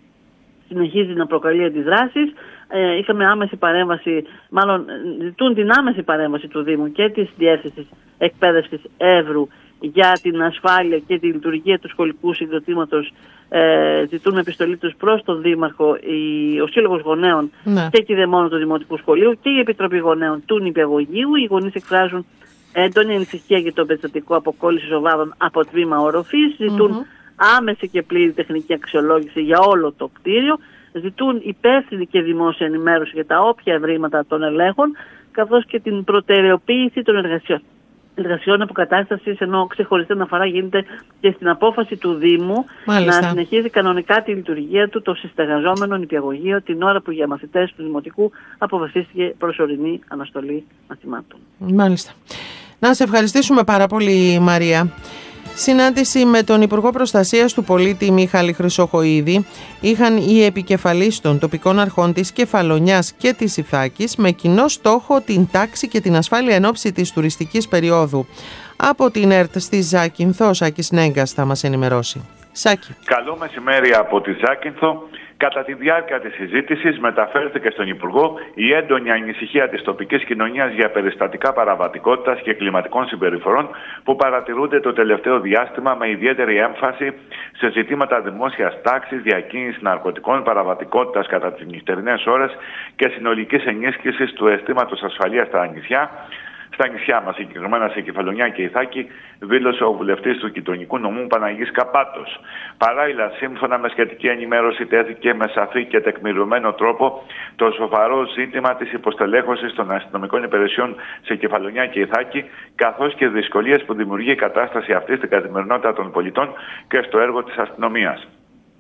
συνεχίζει να προκαλεί αντιδράσεις. Ε, είχαμε άμεση παρέμβαση, μάλλον ζητούν την άμεση παρέμβαση του Δήμου και της Διεύθυνσης Εκπαίδευσης Εύρου για την ασφάλεια και τη λειτουργία του σχολικού συγκροτήματος. Ε, ζητούν επιστολή τους προς τον Δήμαρχο, η, ο Σύλλογος Γονέων ναι. και η Κηδεμόνο του Δημοτικού Σχολείου και η Επιτροπή Γονέων του Νηπιαγωγείου. Οι γονείς εκφράζουν έντονη ανησυχία για το περιστατικό αποκόλληση σοβάδων από τμήμα οροφής. Ζητούν mm-hmm. άμεση και πλήρη τεχνική αξιολόγηση για όλο το κτίριο. Ζητούν υπεύθυνη και δημόσια ενημέρωση για τα όποια ευρήματα των ελέγχων, καθώς και την προτεραιοποίηση των εργασιών. εργασιών αποκατάστασης, ενώ ξεχωριστή αναφορά γίνεται και στην απόφαση του Δήμου Μάλιστα. να συνεχίζει κανονικά τη λειτουργία του το συστεγαζόμενο νηπιαγωγείο την ώρα που για μαθητές του Δημοτικού αποφασίστηκε προσωρινή αναστολή μαθημάτων. Μάλιστα. Να σε ευχαριστήσουμε πάρα πολύ, Μαρία. Συνάντηση με τον Υπουργό Προστασίας του Πολίτη Μιχάλη Χρυσοχοΐδη είχαν οι επικεφαλείς των τοπικών αρχών της Κεφαλονιάς και της Ιθάκης με κοινό στόχο την τάξη και την ασφάλεια εν ώψη της τουριστικής περίοδου. Από την ΕΡΤ στη Ζάκυνθο, ο Σάκης Νέγκας θα μας ενημερώσει. Σάκη. Καλό μεσημέρι από τη Ζάκυνθο. Κατά τη διάρκεια της συζήτησης μεταφέρθηκε στον Υπουργό η έντονη ανησυχία της τοπικής κοινωνίας για περιστατικά παραβατικότητας και κλιματικών συμπεριφορών που παρατηρούνται το τελευταίο διάστημα με ιδιαίτερη έμφαση σε ζητήματα δημόσιας τάξης, διακίνησης ναρκωτικών, παραβατικότητας κατά τις νυχτερινές ώρες και συνολικής ενίσχυσης του αισθήματος ασφαλείας στα νησιά. Στα νησιά μας, συγκεκριμένα σε Κεφαλονιά και Ιθάκη, δήλωσε ο βουλευτής του Γειτονικού Νομού Παναγής Καπάτος. Παράλληλα, σύμφωνα με σχετική ενημέρωση, τέθηκε με σαφή και τεκμηριωμένο τρόπο το σοβαρό ζήτημα της υποστελέχωσης των αστυνομικών υπηρεσιών σε Κεφαλονιά και Ιθάκη, καθώς και δυσκολίες που δημιουργεί η κατάσταση αυτή στην καθημερινότητα των πολιτών και στο έργο της αστυνομίας.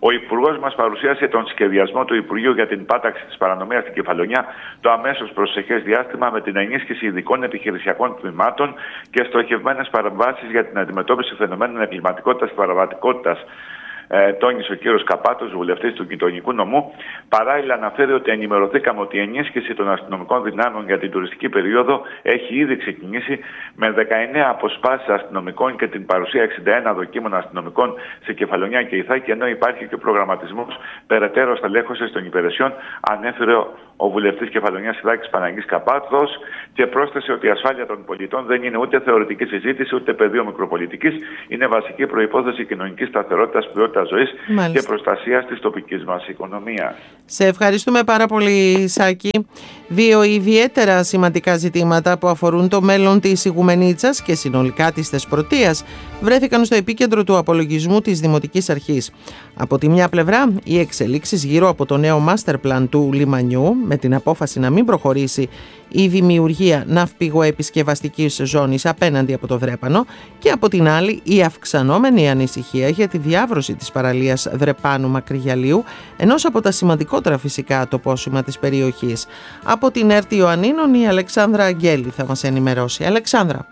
Ο Υπουργός μας παρουσίασε τον σχεδιασμό του Υπουργείου για την πάταξη της παρανομίας στην Κεφαλονιά το αμέσως προσεχές διάστημα με την ενίσχυση ειδικών επιχειρησιακών τμήματων και στοχευμένες παρεμβάσεις για την αντιμετώπιση φαινομένων εγκληματικότητας και παραβατικότητας. Ε, τόνισε ο κύριος Καπάτος, βουλευτής του Γειτονικού Νομού. Παράλληλα, αναφέρει ότι ενημερωθήκαμε ότι η ενίσχυση των αστυνομικών δυνάμεων για την τουριστική περίοδο έχει ήδη ξεκινήσει με δεκαεννέα αποσπάσεις αστυνομικών και την παρουσία εξήντα ένα δοκίμων αστυνομικών σε Κεφαλονιά και Ιθάκη, ενώ υπάρχει και προγραμματισμός περαιτέρω στελέχωσης των υπηρεσιών, ανέφερε ο βουλευτής Κεφαλονιάς Ιθάκης Παναγής Καπάτος και πρόσθεσε ότι η ασφάλεια των πολιτών δεν είναι ούτε θεωρητική συζήτηση ούτε πεδίο μικροπολιτικής, είναι βασική προϋπόθεση κοινωνικής σταθερότητας, ποιότητας ζωής και προστασίας της τοπικής μας οικονομίας. Σε ευχαριστούμε πάρα πολύ, Σάκη. Δύο ιδιαίτερα σημαντικά ζητήματα που αφορούν το μέλλον της Ιγουμενίτσας και συνολικά της Θεσπρωτείας βρέθηκαν στο επίκεντρο του απολογισμού της Δημοτικής Αρχής. Από τη μια πλευρά, οι εξελίξεις γύρω από το νέο master plan του λιμανιού, με την απόφαση να μην προχωρήσει η δημιουργία ναυπηγοεπισκευαστικής ζώνης απέναντι από το Δρέπανο, και από την άλλη η αυξανόμενη ανησυχία για τη διάβρωση της παραλίας Δρεπάνου Μακρυγιαλίου, ενός από τα σημαντικότερα φυσικά τοπόσημα της περιοχής. Από την ΕΡΤ Ιωαννίνων η Αλεξάνδρα Αγγέλη θα μας ενημερώσει. Αλεξάνδρα.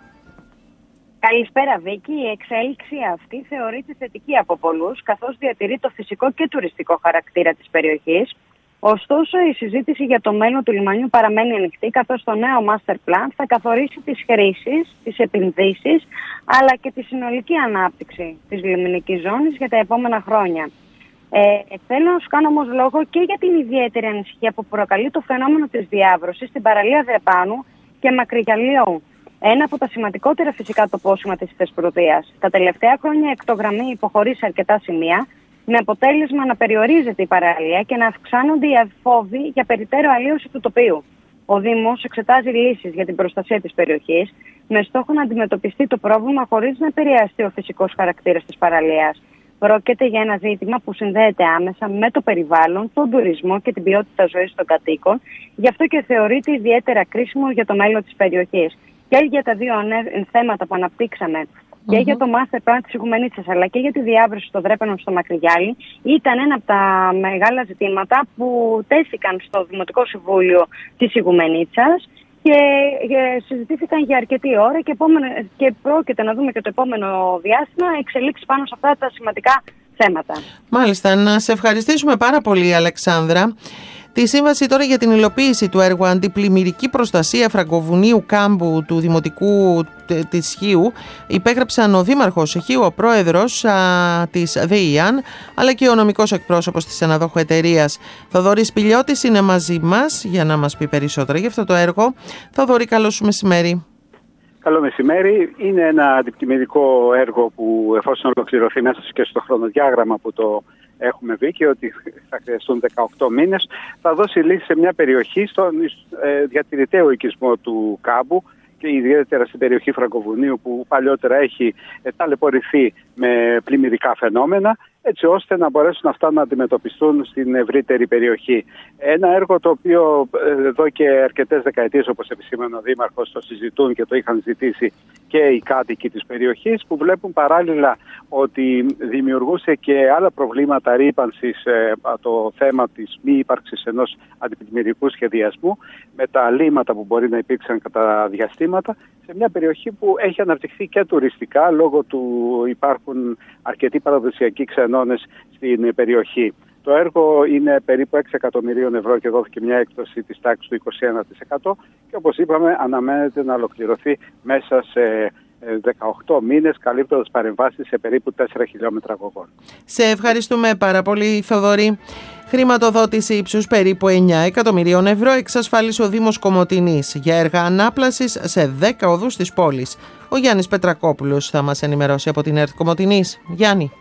Καλησπέρα Βίκη. Η εξέλιξη αυτή θεωρείται θετική από πολλούς, καθώς διατηρεί το φυσικό και τουριστικό χαρακτήρα της περιοχής. Ωστόσο, η συζήτηση για το μέλλον του λιμανιού παραμένει ανοιχτή, καθώς το νέο master plan θα καθορίσει τις χρήσεις, τις επενδύσεις, αλλά και τη συνολική ανάπτυξη της λιμενικής ζώνης για τα επόμενα χρόνια. Ε, θέλω να σου κάνω όμως λόγο και για την ιδιαίτερη ανησυχία που προκαλεί το φαινόμενο της διάβρωσης στην παραλία Δρεπάνου και Μακρυγιαλίου, ένα από τα σημαντικότερα φυσικά τοπόσημα της Θεσπρωτείας. Τα τελευταία χρόνια εκτογραμμή υποχωρεί σε αρκετά σημεία, με αποτέλεσμα να περιορίζεται η παραλία και να αυξάνονται οι φόβοι για περιττέρω αλλίωση του τοπίου. Ο Δήμος εξετάζει λύσεις για την προστασία της περιοχής, με στόχο να αντιμετωπιστεί το πρόβλημα χωρίς να επηρεαστεί ο φυσικός χαρακτήρας της παραλίας. Πρόκειται για ένα ζήτημα που συνδέεται άμεσα με το περιβάλλον, τον τουρισμό και την ποιότητα ζωής των κατοίκων, γι' αυτό και θεωρείται ιδιαίτερα κρίσιμο για το μέλλον της περιοχής. Και για τα δύο θέματα που αναπτύξαμε, και mm-hmm. για το master plan της Ιγουμενίτσας, αλλά και για τη διάβρωση στο Δρέπανο στο Μακρυγιάλι, ήταν ένα από τα μεγάλα ζητήματα που τέθηκαν στο Δημοτικό Συμβούλιο της Ιγουμενίτσας και συζητήθηκαν για αρκετή ώρα και, επόμενο, και πρόκειται να δούμε και το επόμενο διάστημα εξελίξεις πάνω σε αυτά τα σημαντικά θέματα. Μάλιστα, να σε ευχαριστήσουμε πάρα πολύ, Αλεξάνδρα. Τη σύμβαση τώρα για την υλοποίηση του έργου Αντιπλημμυρική Προστασία Φραγκοβουνίου Κάμπου του Δημοτικού της Χίου υπέγραψαν ο Δήμαρχος Χίου, ο Πρόεδρος α, της ΔΕΙΑΝ, αλλά και ο νομικός εκπρόσωπος της αναδόχου εταιρείας. Θοδωρής Πηλιώτης είναι μαζί μας για να μας πει περισσότερα για αυτό το έργο. Θοδωρή, καλό σου μεσημέρι. Καλό μεσημέρι. Είναι ένα αντιπλημμυρικό έργο που, εφόσον ολοκληρωθεί μέσα και στο χρονοδιάγραμμα που το έχουμε δει και ότι θα χρειαστούν δεκαοκτώ μήνες, θα δώσει λύση σε μια περιοχή στον ε, διατηρηταίο οικισμό του Κάμπου και ιδιαίτερα στην περιοχή Φραγκοβουνίου, που παλιότερα έχει ε, ταλαιπωρηθεί με πλημμυρικά φαινόμενα, έτσι ώστε να μπορέσουν αυτά να αντιμετωπιστούν στην ευρύτερη περιοχή. Ένα έργο το οποίο εδώ και αρκετές δεκαετίες, όπως επισήμανε ο Δήμαρχος, το συζητούν και το είχαν ζητήσει και οι κάτοικοι της περιοχής, που βλέπουν παράλληλα ότι δημιουργούσε και άλλα προβλήματα ρύπανσης ε, το θέμα της μη ύπαρξης ενός αντιπλημμυρικού σχεδιασμού, με τα λύματα που μπορεί να υπήρξαν κατά διαστήματα, σε μια περιοχή που έχει αναπτυχθεί και τουριστικά, λόγω του υπάρχουν αρκετοί παραδοσιακοί ξενώνες στην περιοχή. Το έργο είναι περίπου έξι εκατομμυρίων ευρώ και δόθηκε μια έκπτωση της τάξης του είκοσι ένα τοις εκατό και, όπως είπαμε, αναμένεται να ολοκληρωθεί μέσα σε δεκαοκτώ μήνες, καλύπτοντας παρεμβάσεις σε περίπου τέσσερα χιλιόμετρα αγωγών. Σε ευχαριστούμε πάρα πολύ, Θοδωρή. Χρηματοδότηση ύψους περίπου εννιά εκατομμυρίων ευρώ εξασφάλισε ο Δήμος Κομοτηνής για έργα ανάπλασης σε δέκα οδούς της πόλης. Ο Γιάννης Πετρακόπουλος θα μας ενημερώσει από την ΕΡΤ Κομοτηνής. Γιάννη.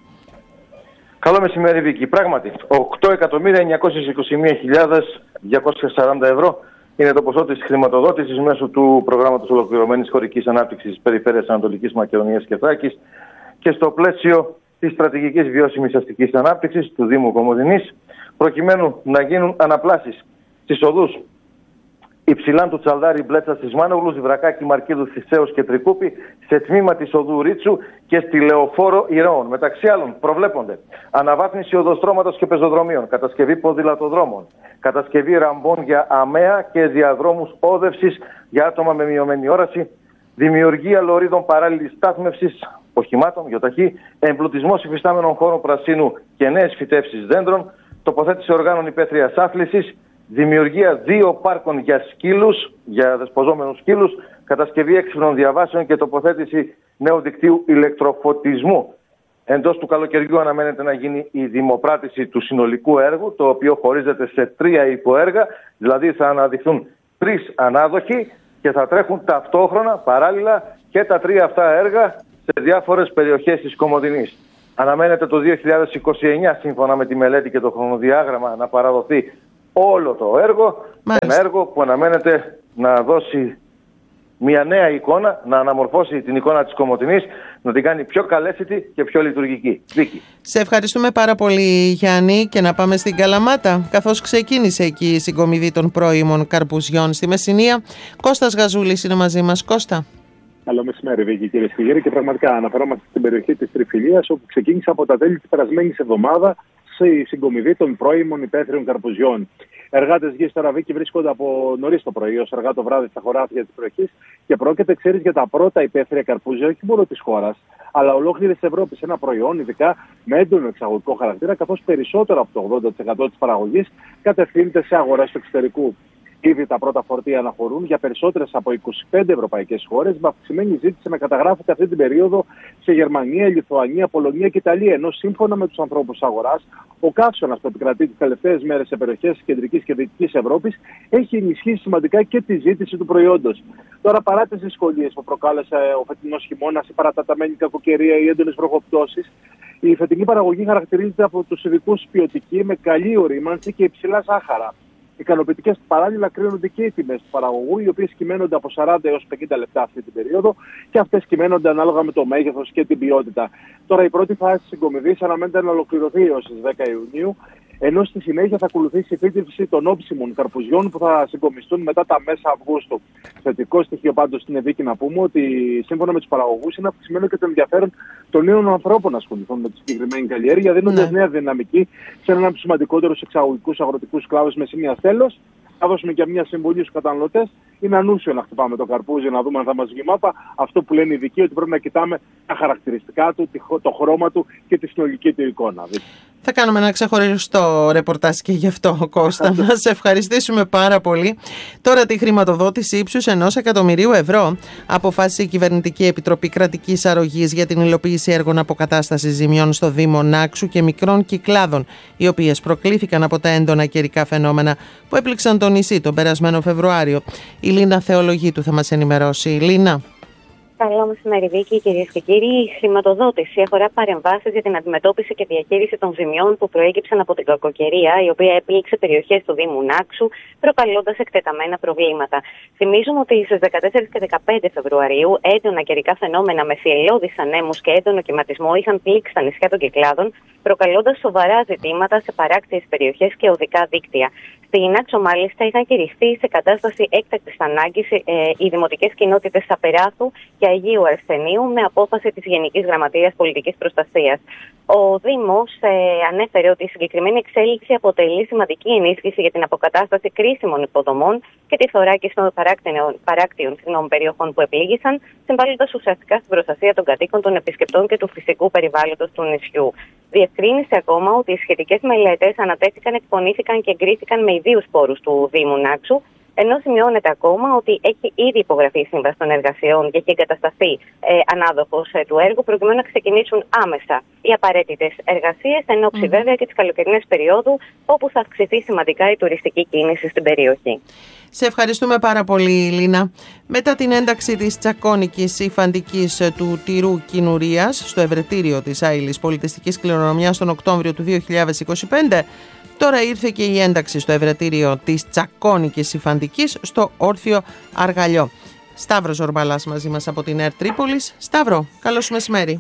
Καλό μεσημέρι, Βίκη. Πράγματι, οκτώ εκατομμύρια εννιακόσιες είκοσι μία χιλιάδες διακόσιες σαράντα ευρώ είναι το ποσό της χρηματοδότησης μέσω του προγράμματος ολοκληρωμένης χωρικής ανάπτυξης της Περιφέρειας Ανατολικής Μακεδονίας και Θράκης και στο πλαίσιο της στρατηγικής βιώσιμης αστικής ανάπτυξης του Δήμου Κομοτηνής, προκειμένου να γίνουν αναπλάσεις στις οδούς Υψηλάν του Τσαλδάρη, Μπλέτσα της Μάνογλου, Ζιβρακάκη, Μαρκίδου, Θησέως και Τρικούπη, σε τμήμα της οδού Ρίτσου και στη Λεωφόρο Ηρώων. Μεταξύ άλλων προβλέπονται αναβάθμιση οδοστρώματος και πεζοδρομίων, κατασκευή ποδηλατοδρόμων, κατασκευή ραμπών για αμαία και διαδρόμους όδευσης για άτομα με μειωμένη όραση, δημιουργία λωρίδων παράλληλης στάθμευσης οχημάτων, γιοταχή, εμπλουτισμός υφιστάμενων χώρων πρασίνου και νέες φυτεύσεις δέντρων, τοποθέτηση οργάνων υπαίθριας άθλησης, δημιουργία δύο πάρκων για σκύλους, για δεσποζόμενους σκύλους, κατασκευή έξυπνων διαβάσεων και τοποθέτηση νέου δικτύου ηλεκτροφωτισμού. Εντός του καλοκαιριού αναμένεται να γίνει η δημοπράτηση του συνολικού έργου, το οποίο χωρίζεται σε τρία υποέργα, δηλαδή θα αναδειχθούν τρεις ανάδοχοι και θα τρέχουν ταυτόχρονα, παράλληλα, και τα τρία αυτά έργα σε διάφορες περιοχές της Κομοτηνής. Αναμένεται το δύο χιλιάδες είκοσι εννιά, σύμφωνα με τη μελέτη και το χρονοδιάγραμμα, να παραδοθεί όλο το έργο. Μάλιστα. Ένα έργο που αναμένεται να δώσει μια νέα εικόνα, να αναμορφώσει την εικόνα της Κομοτηνής, να την κάνει πιο καλέσθητη και πιο λειτουργική. Δίκη. Σε ευχαριστούμε πάρα πολύ, Γιάννη, και να πάμε στην Καλαμάτα, καθώς ξεκίνησε εκεί η συγκομιδή των πρώιμων καρπουζιών στη Μεσσηνία. Κώστας Γαζούλης είναι μαζί μας. Κώστα. Καλό μεσημέρι, Βίκη, κύριε Σφυγέρη. Και πραγματικά αναφερόμαστε στην περιοχή της Τριφυλίας, όπου ξεκίνησε από τα τέλη της περασμένης εβδομάδα η συγκομιδή των πρώιμων υπαίθριων καρπουζιών. Εργάτες γης τώρα, Βίκη, βρίσκονται από νωρίς το πρωί ως αργά το βράδυ στα χωράφια της περιοχής και πρόκειται, ξέρεις, για τα πρώτα υπαίθρια καρπούζια, όχι μόνο της χώρας, αλλά ολόκληρης της Ευρώπης. Ένα προϊόν, ειδικά με έντονο εξαγωγικό χαρακτήρα, καθώς περισσότερο από το ογδόντα τοις εκατό της παραγωγής κατευθύνεται σε αγορές του εξωτερικού. Ήδη τα πρώτα φορτία αναχωρούν για περισσότερες από είκοσι πέντε ευρωπαϊκές χώρες, με αυξημένη ζήτηση να καταγράφεται αυτή την περίοδο σε Γερμανία, Λιθουανία, Πολωνία και Ιταλία. Ενώ σύμφωνα με τους ανθρώπους αγοράς, ο καύσωνας που επικρατεί τις τελευταίες μέρες σε περιοχές της κεντρικής και δυτικής Ευρώπης έχει ενισχύσει σημαντικά και τη ζήτηση του προϊόντος. Τώρα, παρά τις δυσκολίες που προκάλεσε ο φετινός χειμώνας, η παραταταμένη κακοκαιρία, οι έντονες βροχοπτώσεις, η φετινή παραγωγή χαρακτηρίζεται από τους ειδικούς ποιοτική, με καλή ορίμανση και υψηλά ζάχαρα. Ικανοποιητικές παράλληλα κρίνονται και οι τιμές του παραγωγού, οι οποίες κυμαίνονται από σαράντα έως πενήντα λεπτά αυτή την περίοδο και αυτές κυμαίνονται ανάλογα με το μέγεθος και την ποιότητα. Τώρα, η πρώτη φάση της συγκομιδής αναμένεται να ολοκληρωθεί έως τις δέκα Ιουνίου, ενώ στη συνέχεια θα ακολουθήσει η φύτευση των όψιμων καρπουζιών που θα συγκομιστούν μετά τα μέσα Αυγούστου. Θετικό στοιχείο πάντως στην Ευήκη να πούμε ότι σύμφωνα με τους παραγωγούς είναι αυξημένο και το ενδιαφέρον των νέων ανθρώπων να ασχοληθούν με τη συγκεκριμένη καλλιέργεια, δίνοντας ναι. νέα δυναμική σε έναν από τους σημαντικότερους εξαγωγικούς αγροτικούς κλάδους Μεσσηνίας. Τέλος, θα δώσουμε και μια συμβουλή στους καταναλωτές. Είναι ανούσιο να χτυπάμε το καρπούζι, να δούμε αν θα μας βγει μάπα. Αυτό που λένε οι ειδικοί, ότι πρέπει να κοιτάμε τα χαρακτηριστικά του, το χρώμα του και τη συνολική του εικόνα. Θα κάνουμε ένα ξεχωριστό ρεπορτάζ και γι' αυτό, Κώστα. Να σε ευχαριστήσουμε πάρα πολύ. Τώρα, τη χρηματοδότηση ύψους ενός εκατομμυρίου ευρώ αποφάσισε η Κυβερνητική Επιτροπή Κρατικής Αρρωγής για την υλοποίηση έργων αποκατάστασης ζημιών στο Δήμο Νάξου και μικρών κυκλάδων, οι οποίες προκλήθηκαν από τα έντονα καιρικά φαινόμενα που έπληξαν το νησί τον περασμένο Φεβρουάριο. Η Λίνα Θεολογίτου θα μας ενημερώσει. Λίνα. Καλό μεσημέρι, Βίκη, κυρίες και κύριοι. Η χρηματοδότηση αφορά παρεμβάσεις για την αντιμετώπιση και διαχείριση των ζημιών που προέκυψαν από την κακοκαιρία, η οποία επλήξε περιοχές του Δήμου Νάξου, προκαλώντας εκτεταμένα προβλήματα. Θυμίζουμε ότι στις δεκατέσσερις και δεκαπέντε Φεβρουαρίου έντονα καιρικά φαινόμενα με θυελλώδεις ανέμους και έντονο κυματισμό είχαν πλήξει τα νησιά των Κυκλάδων, προκαλώντας σοβαρά ζητήματα σε παράκτιες περιοχές και οδικά δίκτυα. Στην Νάξο, μάλιστα, είχαν κηρυχθεί σε κατάσταση έκτακτης ανάγκης ε, οι δημοτικές κοινότητες Απεράθου και Αγίου Αρσενίου με απόφαση της Γενικής Γραμματείας Πολιτικής Προστασίας. Ο Δήμος ε, ανέφερε ότι η συγκεκριμένη εξέλιξη αποτελεί σημαντική ενίσχυση για την αποκατάσταση κρίσιμων υποδομών και τη θωράκιση των παράκτιων, παράκτιων συγγνώμη, περιοχών που επλήγησαν, συμβάλλοντας ουσιαστικά στην προστασία των κατοίκων, των επισκεπτών και του φυσικού περιβάλλοντος του νησιού. Διευκρίνησε ακόμα ότι οι σχετικές μελέτες ανατέθηκαν, εκπονήθηκαν και εγκρίθηκαν με ιδίους πόρους του Δήμου Νάξου, ενώ σημειώνεται ακόμα ότι έχει ήδη υπογραφεί η σύμβαση των εργασιών και έχει εγκατασταθεί ε, ανάδοχος ε, του έργου, προκειμένου να ξεκινήσουν άμεσα οι απαραίτητες εργασίες, εν ώψη mm-hmm. βέβαια και της καλοκαιρινής περίοδου, όπου θα αυξηθεί σημαντικά η τουριστική κίνηση στην περιοχή. Σε ευχαριστούμε πάρα πολύ, Λίνα. Μετά την ένταξη της τσακώνικης υφαντικής του τυρού Κινουρίας στο Ευρετήριο της Άειλης Πολιτιστικής Κληρονομιάς τον Οκτώβριο του δύο χιλιάδες είκοσι πέντε, τώρα ήρθε και η ένταξη στο Ευρετήριο της τσακώνικης υφαντικής στο Όρθιο Αργαλιό. Σταύρος Ζορμπαλάς μαζί μας από την ΕΡΤ Τρίπολης. Σταύρο, καλώς μεσημέρι.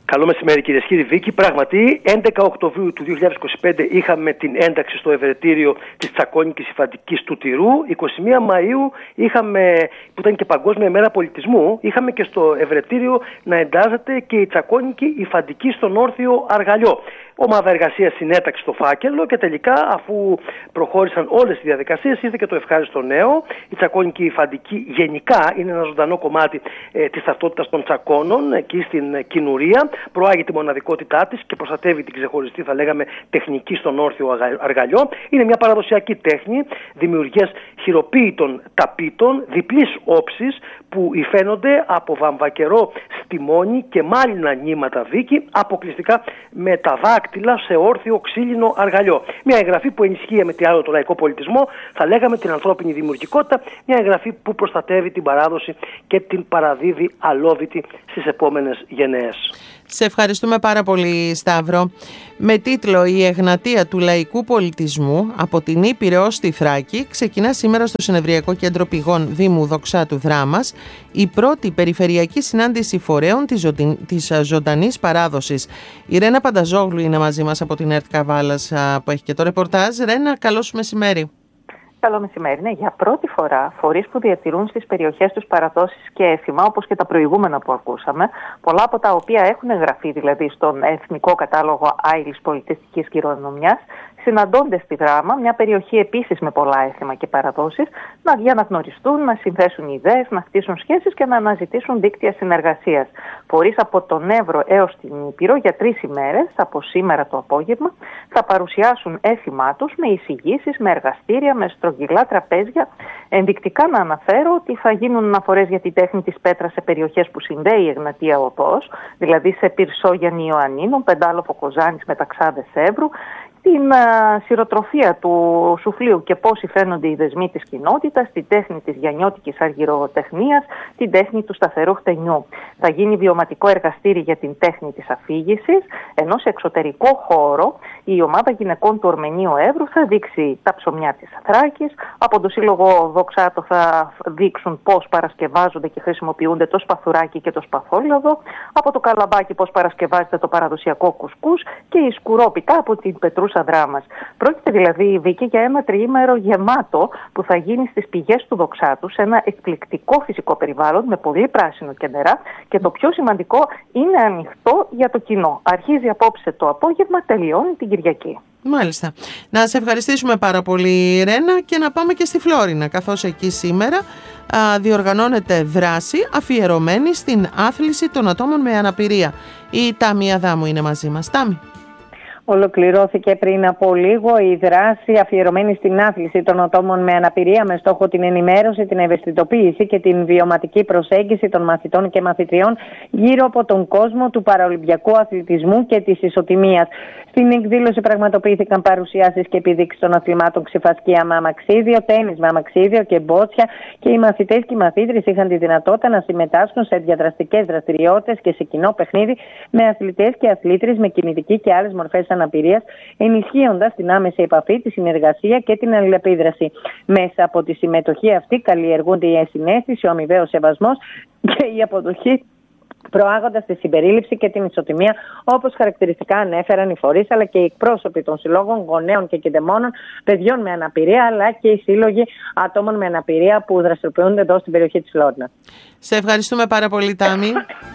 Καλό μεσημέρι κυρίες και κύριοι. Βίκη, πράγματι έντεκα Οκτωβρίου του δύο χιλιάδες είκοσι πέντε είχαμε την ένταξη στο Ευρετήριο της Τσακώνικης Υφαντικής του Τυρού. εικοστή πρώτη Μαΐου είχαμε, που ήταν και Παγκόσμια ημέρα πολιτισμού, είχαμε και στο Ευρετήριο να εντάζεται και η Τσακώνικη Υφαντική στον Όρθιο Αργαλιό. Ομάδα εργασίας συνέταξε το φάκελο και τελικά, αφού προχώρησαν όλες τις διαδικασίες, ήρθε και το ευχάριστο νέο. Η Τσακώνικη Υφαντική γενικά είναι ένα ζωντανό κομμάτι ε, της ταυτότητας των Τσακώνων εκεί στην Κινουρία. Προάγει τη μοναδικότητά της και προστατεύει την ξεχωριστή, θα λέγαμε, τεχνική στον Όρθιο Αργαλιό. Είναι μια παραδοσιακή τέχνη δημιουργίας χειροποίητων ταπίτων διπλής όψης που υφαίνονται από βαμβακερό στιμόνι και μάλινα νήματα, Βίκη, αποκλειστικά με τα δάκτυλα σε όρθιο ξύλινο αργαλιό. Μια εγγραφή που ενισχύει με τι άλλο το λαϊκό πολιτισμό, θα λέγαμε την ανθρώπινη δημιουργικότητα, μια εγγραφή που προστατεύει την παράδοση και την παραδίδει αλόβητη στις επόμενες γενναίες. Σε ευχαριστούμε πάρα πολύ, Σταύρο. Με τίτλο «Η Εγνατία του Λαϊκού Πολιτισμού από την Ήπειρο ως τη Θράκη» ξεκινά σήμερα στο Συνεδριακό Κέντρο Πηγών Δήμου Δοξάτου Δράμας η πρώτη περιφερειακή συνάντηση φορέων της, ζωντιν... της ζωντανής παράδοσης. Η Ρένα Πανταζόγλου είναι μαζί μας από την ΕΡΤ Καβάλας που έχει και το ρεπορτάζ. Ρένα, καλό σου μεσημέρι. Καλό μεσημέρι. Ναι, για πρώτη φορά φορείς που διατηρούν στις περιοχές τους παραδόσεις και έθιμα, όπως και τα προηγούμενα που ακούσαμε, πολλά από τα οποία έχουν εγγραφεί δηλαδή στον Εθνικό Κατάλογο Άειλης Πολιτιστικής Κληρονομιάς, συναντώνται στη Δράμα, μια περιοχή επίσης με πολλά έθιμα και παραδόσεις, για να γνωριστούν, να συνθέσουν ιδέες, να χτίσουν σχέσεις και να αναζητήσουν δίκτυα συνεργασίας. Φορείς από τον Εύρο έως την Ήπειρο για τρεις ημέρες, από σήμερα το απόγευμα, θα παρουσιάσουν έθιμά τους με εισηγήσεις, με εργαστήρια, με στρογγυλά τραπέζια. Ενδεικτικά να αναφέρω ότι θα γίνουν αναφορές για τη τέχνη της πέτρας σε περιοχές που συνδέει η Εγνατία Οδός, δηλαδή σε Πυρσό Γιάννη Ιωαννίνων, Πεντάλοφο Κοζάνης με Ταξάδες Εύρου, την uh, σειροτροφία του σουφλίου και πώς υφαίνονται οι δεσμοί της κοινότητας, την τέχνη της γιαννιώτικης αργυροτεχνίας, την τέχνη του σταθερού χτενιού. Θα γίνει βιωματικό εργαστήρι για την τέχνη της αφήγησης, ενώ σε εξωτερικό χώρο η ομάδα γυναικών του Ορμενίου Εύρου θα δείξει τα ψωμιά της Θράκης, από το Σύλλογο Δοξάτο θα δείξουν πώς παρασκευάζονται και χρησιμοποιούνται το σπαθουράκι και το σπαθόλαδο, από το Καλαμπάκι πώς παρασκευάζεται το παραδοσιακό κουσκούς και η Σκουρόπιτα από την Πετρούσα Δράμας. Πρόκειται δηλαδή, Βίκη, για ένα τριήμερο γεμάτο που θα γίνει στις πηγές του Δοξάτου, σε ένα εκπληκτικό φυσικό περιβάλλον με πολύ πράσινο και νερά, και το πιο σημαντικό, είναι ανοιχτό για το κοινό. Αρχίζει απόψε το απόγευμα, τελειώνει την Κυριακή. Μάλιστα. Να σε ευχαριστήσουμε πάρα πολύ, Ρένα, και να πάμε και στη Φλόρινα, καθώς εκεί σήμερα α, διοργανώνεται δράση αφιερωμένη στην άθληση των ατόμων με αναπηρία. Η Τάμη Αδάμου είναι μαζί μας. Τάμη. Ολοκληρώθηκε πριν από λίγο η δράση αφιερωμένη στην άθληση των ατόμων με αναπηρία, με στόχο την ενημέρωση, την ευαισθητοποίηση και την βιωματική προσέγγιση των μαθητών και μαθητριών γύρω από τον κόσμο του παραολυμπιακού αθλητισμού και της ισοτιμίας. Στην εκδήλωση πραγματοποιήθηκαν παρουσιάσεις και επιδείξεις των αθλημάτων ξεφασκία με αμαξίδιο, τένις με αμαξίδιο και μπότσια, και οι μαθητές και οι μαθήτρες είχαν τη δυνατότητα να συμμετάσχουν σε διαδραστικές δραστηριότητες και σε κοινό παιχνίδι με αθλητές και αθλήτρες με κινητική και άλλες μορφές αναπηρίας, ενισχύοντας την άμεση επαφή, τη συνεργασία και την αλληλεπίδραση. Μέσα από τη συμμετοχή αυτή καλλιεργούνται η ενσυναίσθηση, ο αμοιβαίος σεβασμός και η αποδοχή, προάγοντας τη συμπερίληψη και την ισοτιμία, όπως χαρακτηριστικά ανέφεραν οι φορείς αλλά και οι εκπρόσωποι των συλλόγων γονέων και κεντεμόνων παιδιών με αναπηρία, αλλά και οι σύλλογοι ατόμων με αναπηρία που δραστηριοποιούνται εδώ στην περιοχή της Φλόρινας. Σε ευχαριστούμε πάρα πολύ, Τάμη.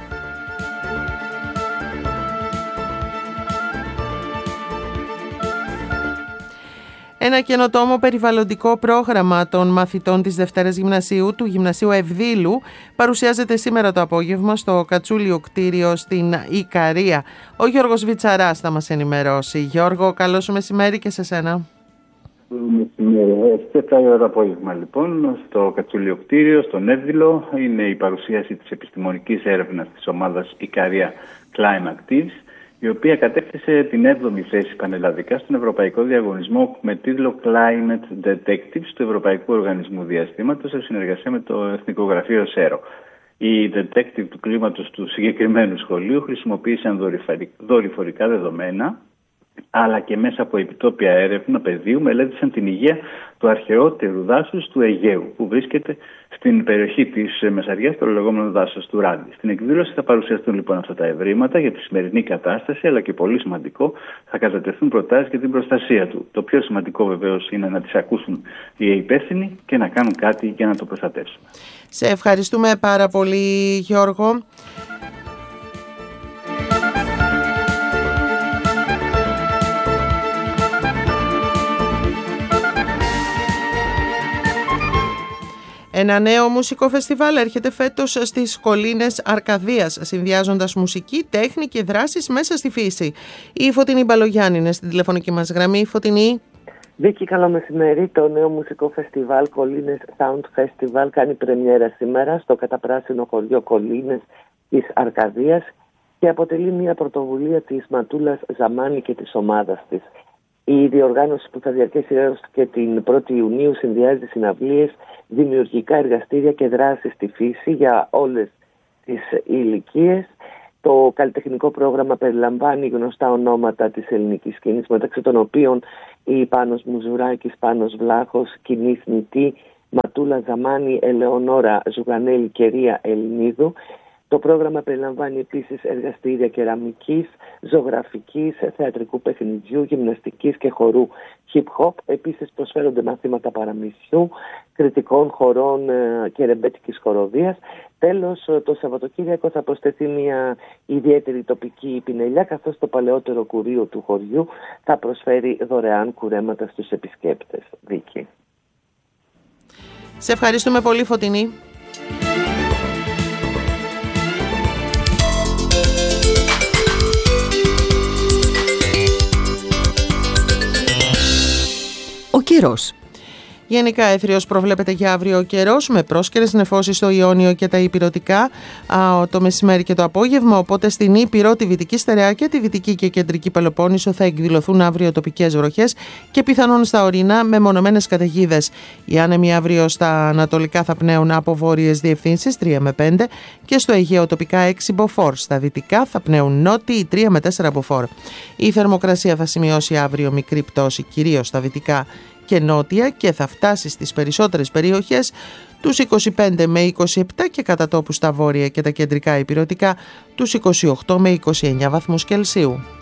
Ένα καινοτόμο περιβαλλοντικό πρόγραμμα των μαθητών της Δευτέρας Γυμνασίου του Γυμνασίου Ευδήλου παρουσιάζεται σήμερα το απόγευμα στο Κατσούλιο κτίριο στην Ικαρία. Ο Γιώργος Βιτσαράς θα μας ενημερώσει. Γιώργο, καλό σου μεσημέρι και σε σένα. Μεσημέρι. Στις επτά η ώρα το απόγευμα λοιπόν στο Κατσούλιο κτίριο, στον Εύδηλο, είναι η παρουσίαση της επιστημονικής έρευνας της ομάδας Ικαρία Climateactives, η οποία κατέκτησε την έβδομη θέση πανελλαδικά στον Ευρωπαϊκό Διαγωνισμό με τίτλο Climate Detectives του Ευρωπαϊκού Οργανισμού Διαστήματος σε συνεργασία με το Εθνικό Γραφείο ΣΕΡΟ. Οι detective του κλίματος του συγκεκριμένου σχολείου χρησιμοποίησαν δορυφορικά δεδομένα αλλά και μέσα από επιτόπια έρευνα πεδίου μελέτησαν την υγεία του αρχαιότερου δάσους του Αιγαίου, που βρίσκεται στην περιοχή της Μεσαριάς, το λεγόμενο δάσος του Ράντι. Στην εκδήλωση θα παρουσιαστούν λοιπόν αυτά τα ευρήματα για τη σημερινή κατάσταση, αλλά και πολύ σημαντικό, θα κατατεθούν προτάσεις για την προστασία του. Το πιο σημαντικό βεβαίως είναι να τις ακούσουν οι υπεύθυνοι και να κάνουν κάτι για να το προστατεύσουν. Σε ευχαριστούμε πάρα πολύ, Γιώργο. Ένα νέο μουσικό φεστιβάλ έρχεται φέτος στις κολλήνες Αρκαδίας, συνδυάζοντας μουσική, τέχνη και δράσεις μέσα στη φύση. Η Φωτεινή Μπαλογιάννη είναι στην τηλεφωνική μας γραμμή. Φωτεινή. Βίκη, καλό μεσημέρι. Το νέο μουσικό φεστιβάλ Κολλήνες Sound Festival κάνει πρεμιέρα σήμερα στο καταπράσινο χωριό Κολλήνες της Αρκαδίας και αποτελεί μια πρωτοβουλία της Ματούλας Ζαμάνη και της ομάδας της. Η διοργάνωση, που θα διαρκέσει έως και την πρώτη Ιουνίου, συνδυάζει συναυλίες, δημιουργικά εργαστήρια και δράσεις στη φύση για όλες τις ηλικίες. Το καλλιτεχνικό πρόγραμμα περιλαμβάνει γνωστά ονόματα της ελληνικής σκηνής, μεταξύ των οποίων η Πάνος Μουζουράκης, Πάνος Βλάχος, Κινής Νητή, Ματούλα Ζαμάνη, Ελεονόρα Ζουγανέλη και Ρία Ελληνίδου. Το πρόγραμμα περιλαμβάνει επίσης εργαστήρια κεραμικής, ζωγραφικής, θεατρικού παιχνιδιού, γυμναστικής και χορού hip-hop. Επίσης προσφέρονται μαθήματα παραμυθιού, κριτικών χορών και ρεμπέτικης χοροδίας. Τέλος, το Σαββατοκύριακο θα προσθεθεί μια ιδιαίτερη τοπική πινελιά, καθώς το παλαιότερο κουρείο του χωριού θα προσφέρει δωρεάν κουρέματα στους επισκέπτες. Βίκη. Σε ευχαριστούμε πολύ, Φωτεινή. Ο καιρός. Γενικά έθριος προβλέπεται για αύριο ο καιρός, με πρόσκαιρες νεφώσεις στο Ιόνιο και τα Ηπειρωτικά α, το μεσημέρι και το απόγευμα, οπότε στην Ήπειρο, τη Βυτική Στερεά και τη Δυτική και Κεντρική Πελοπόννησο θα εκδηλωθούν αύριο τοπικές βροχές και πιθανόν στα ορεινά μεμονωμένες καταιγίδες. Οι άνεμοι αύριο στα ανατολικά θα πνέουν από βόρειες διευθύνσεις τρία με πέντε και στο Αιγαίο τοπικά έξι μποφόρ. Στα δυτικά θα πνέουν νότιοι τρία με τέσσερα μποφόρ. Η θερμοκρασία θα σημειώσει αύριο μικρή πτώση, κυρίως στα δυτικά και νότια, και θα φτάσει στις περισσότερες περιοχές τους είκοσι πέντε με είκοσι επτά και κατά τόπους στα βόρεια και τα κεντρικά ηπειρωτικά τους είκοσι οκτώ με είκοσι εννιά βαθμούς Κελσίου.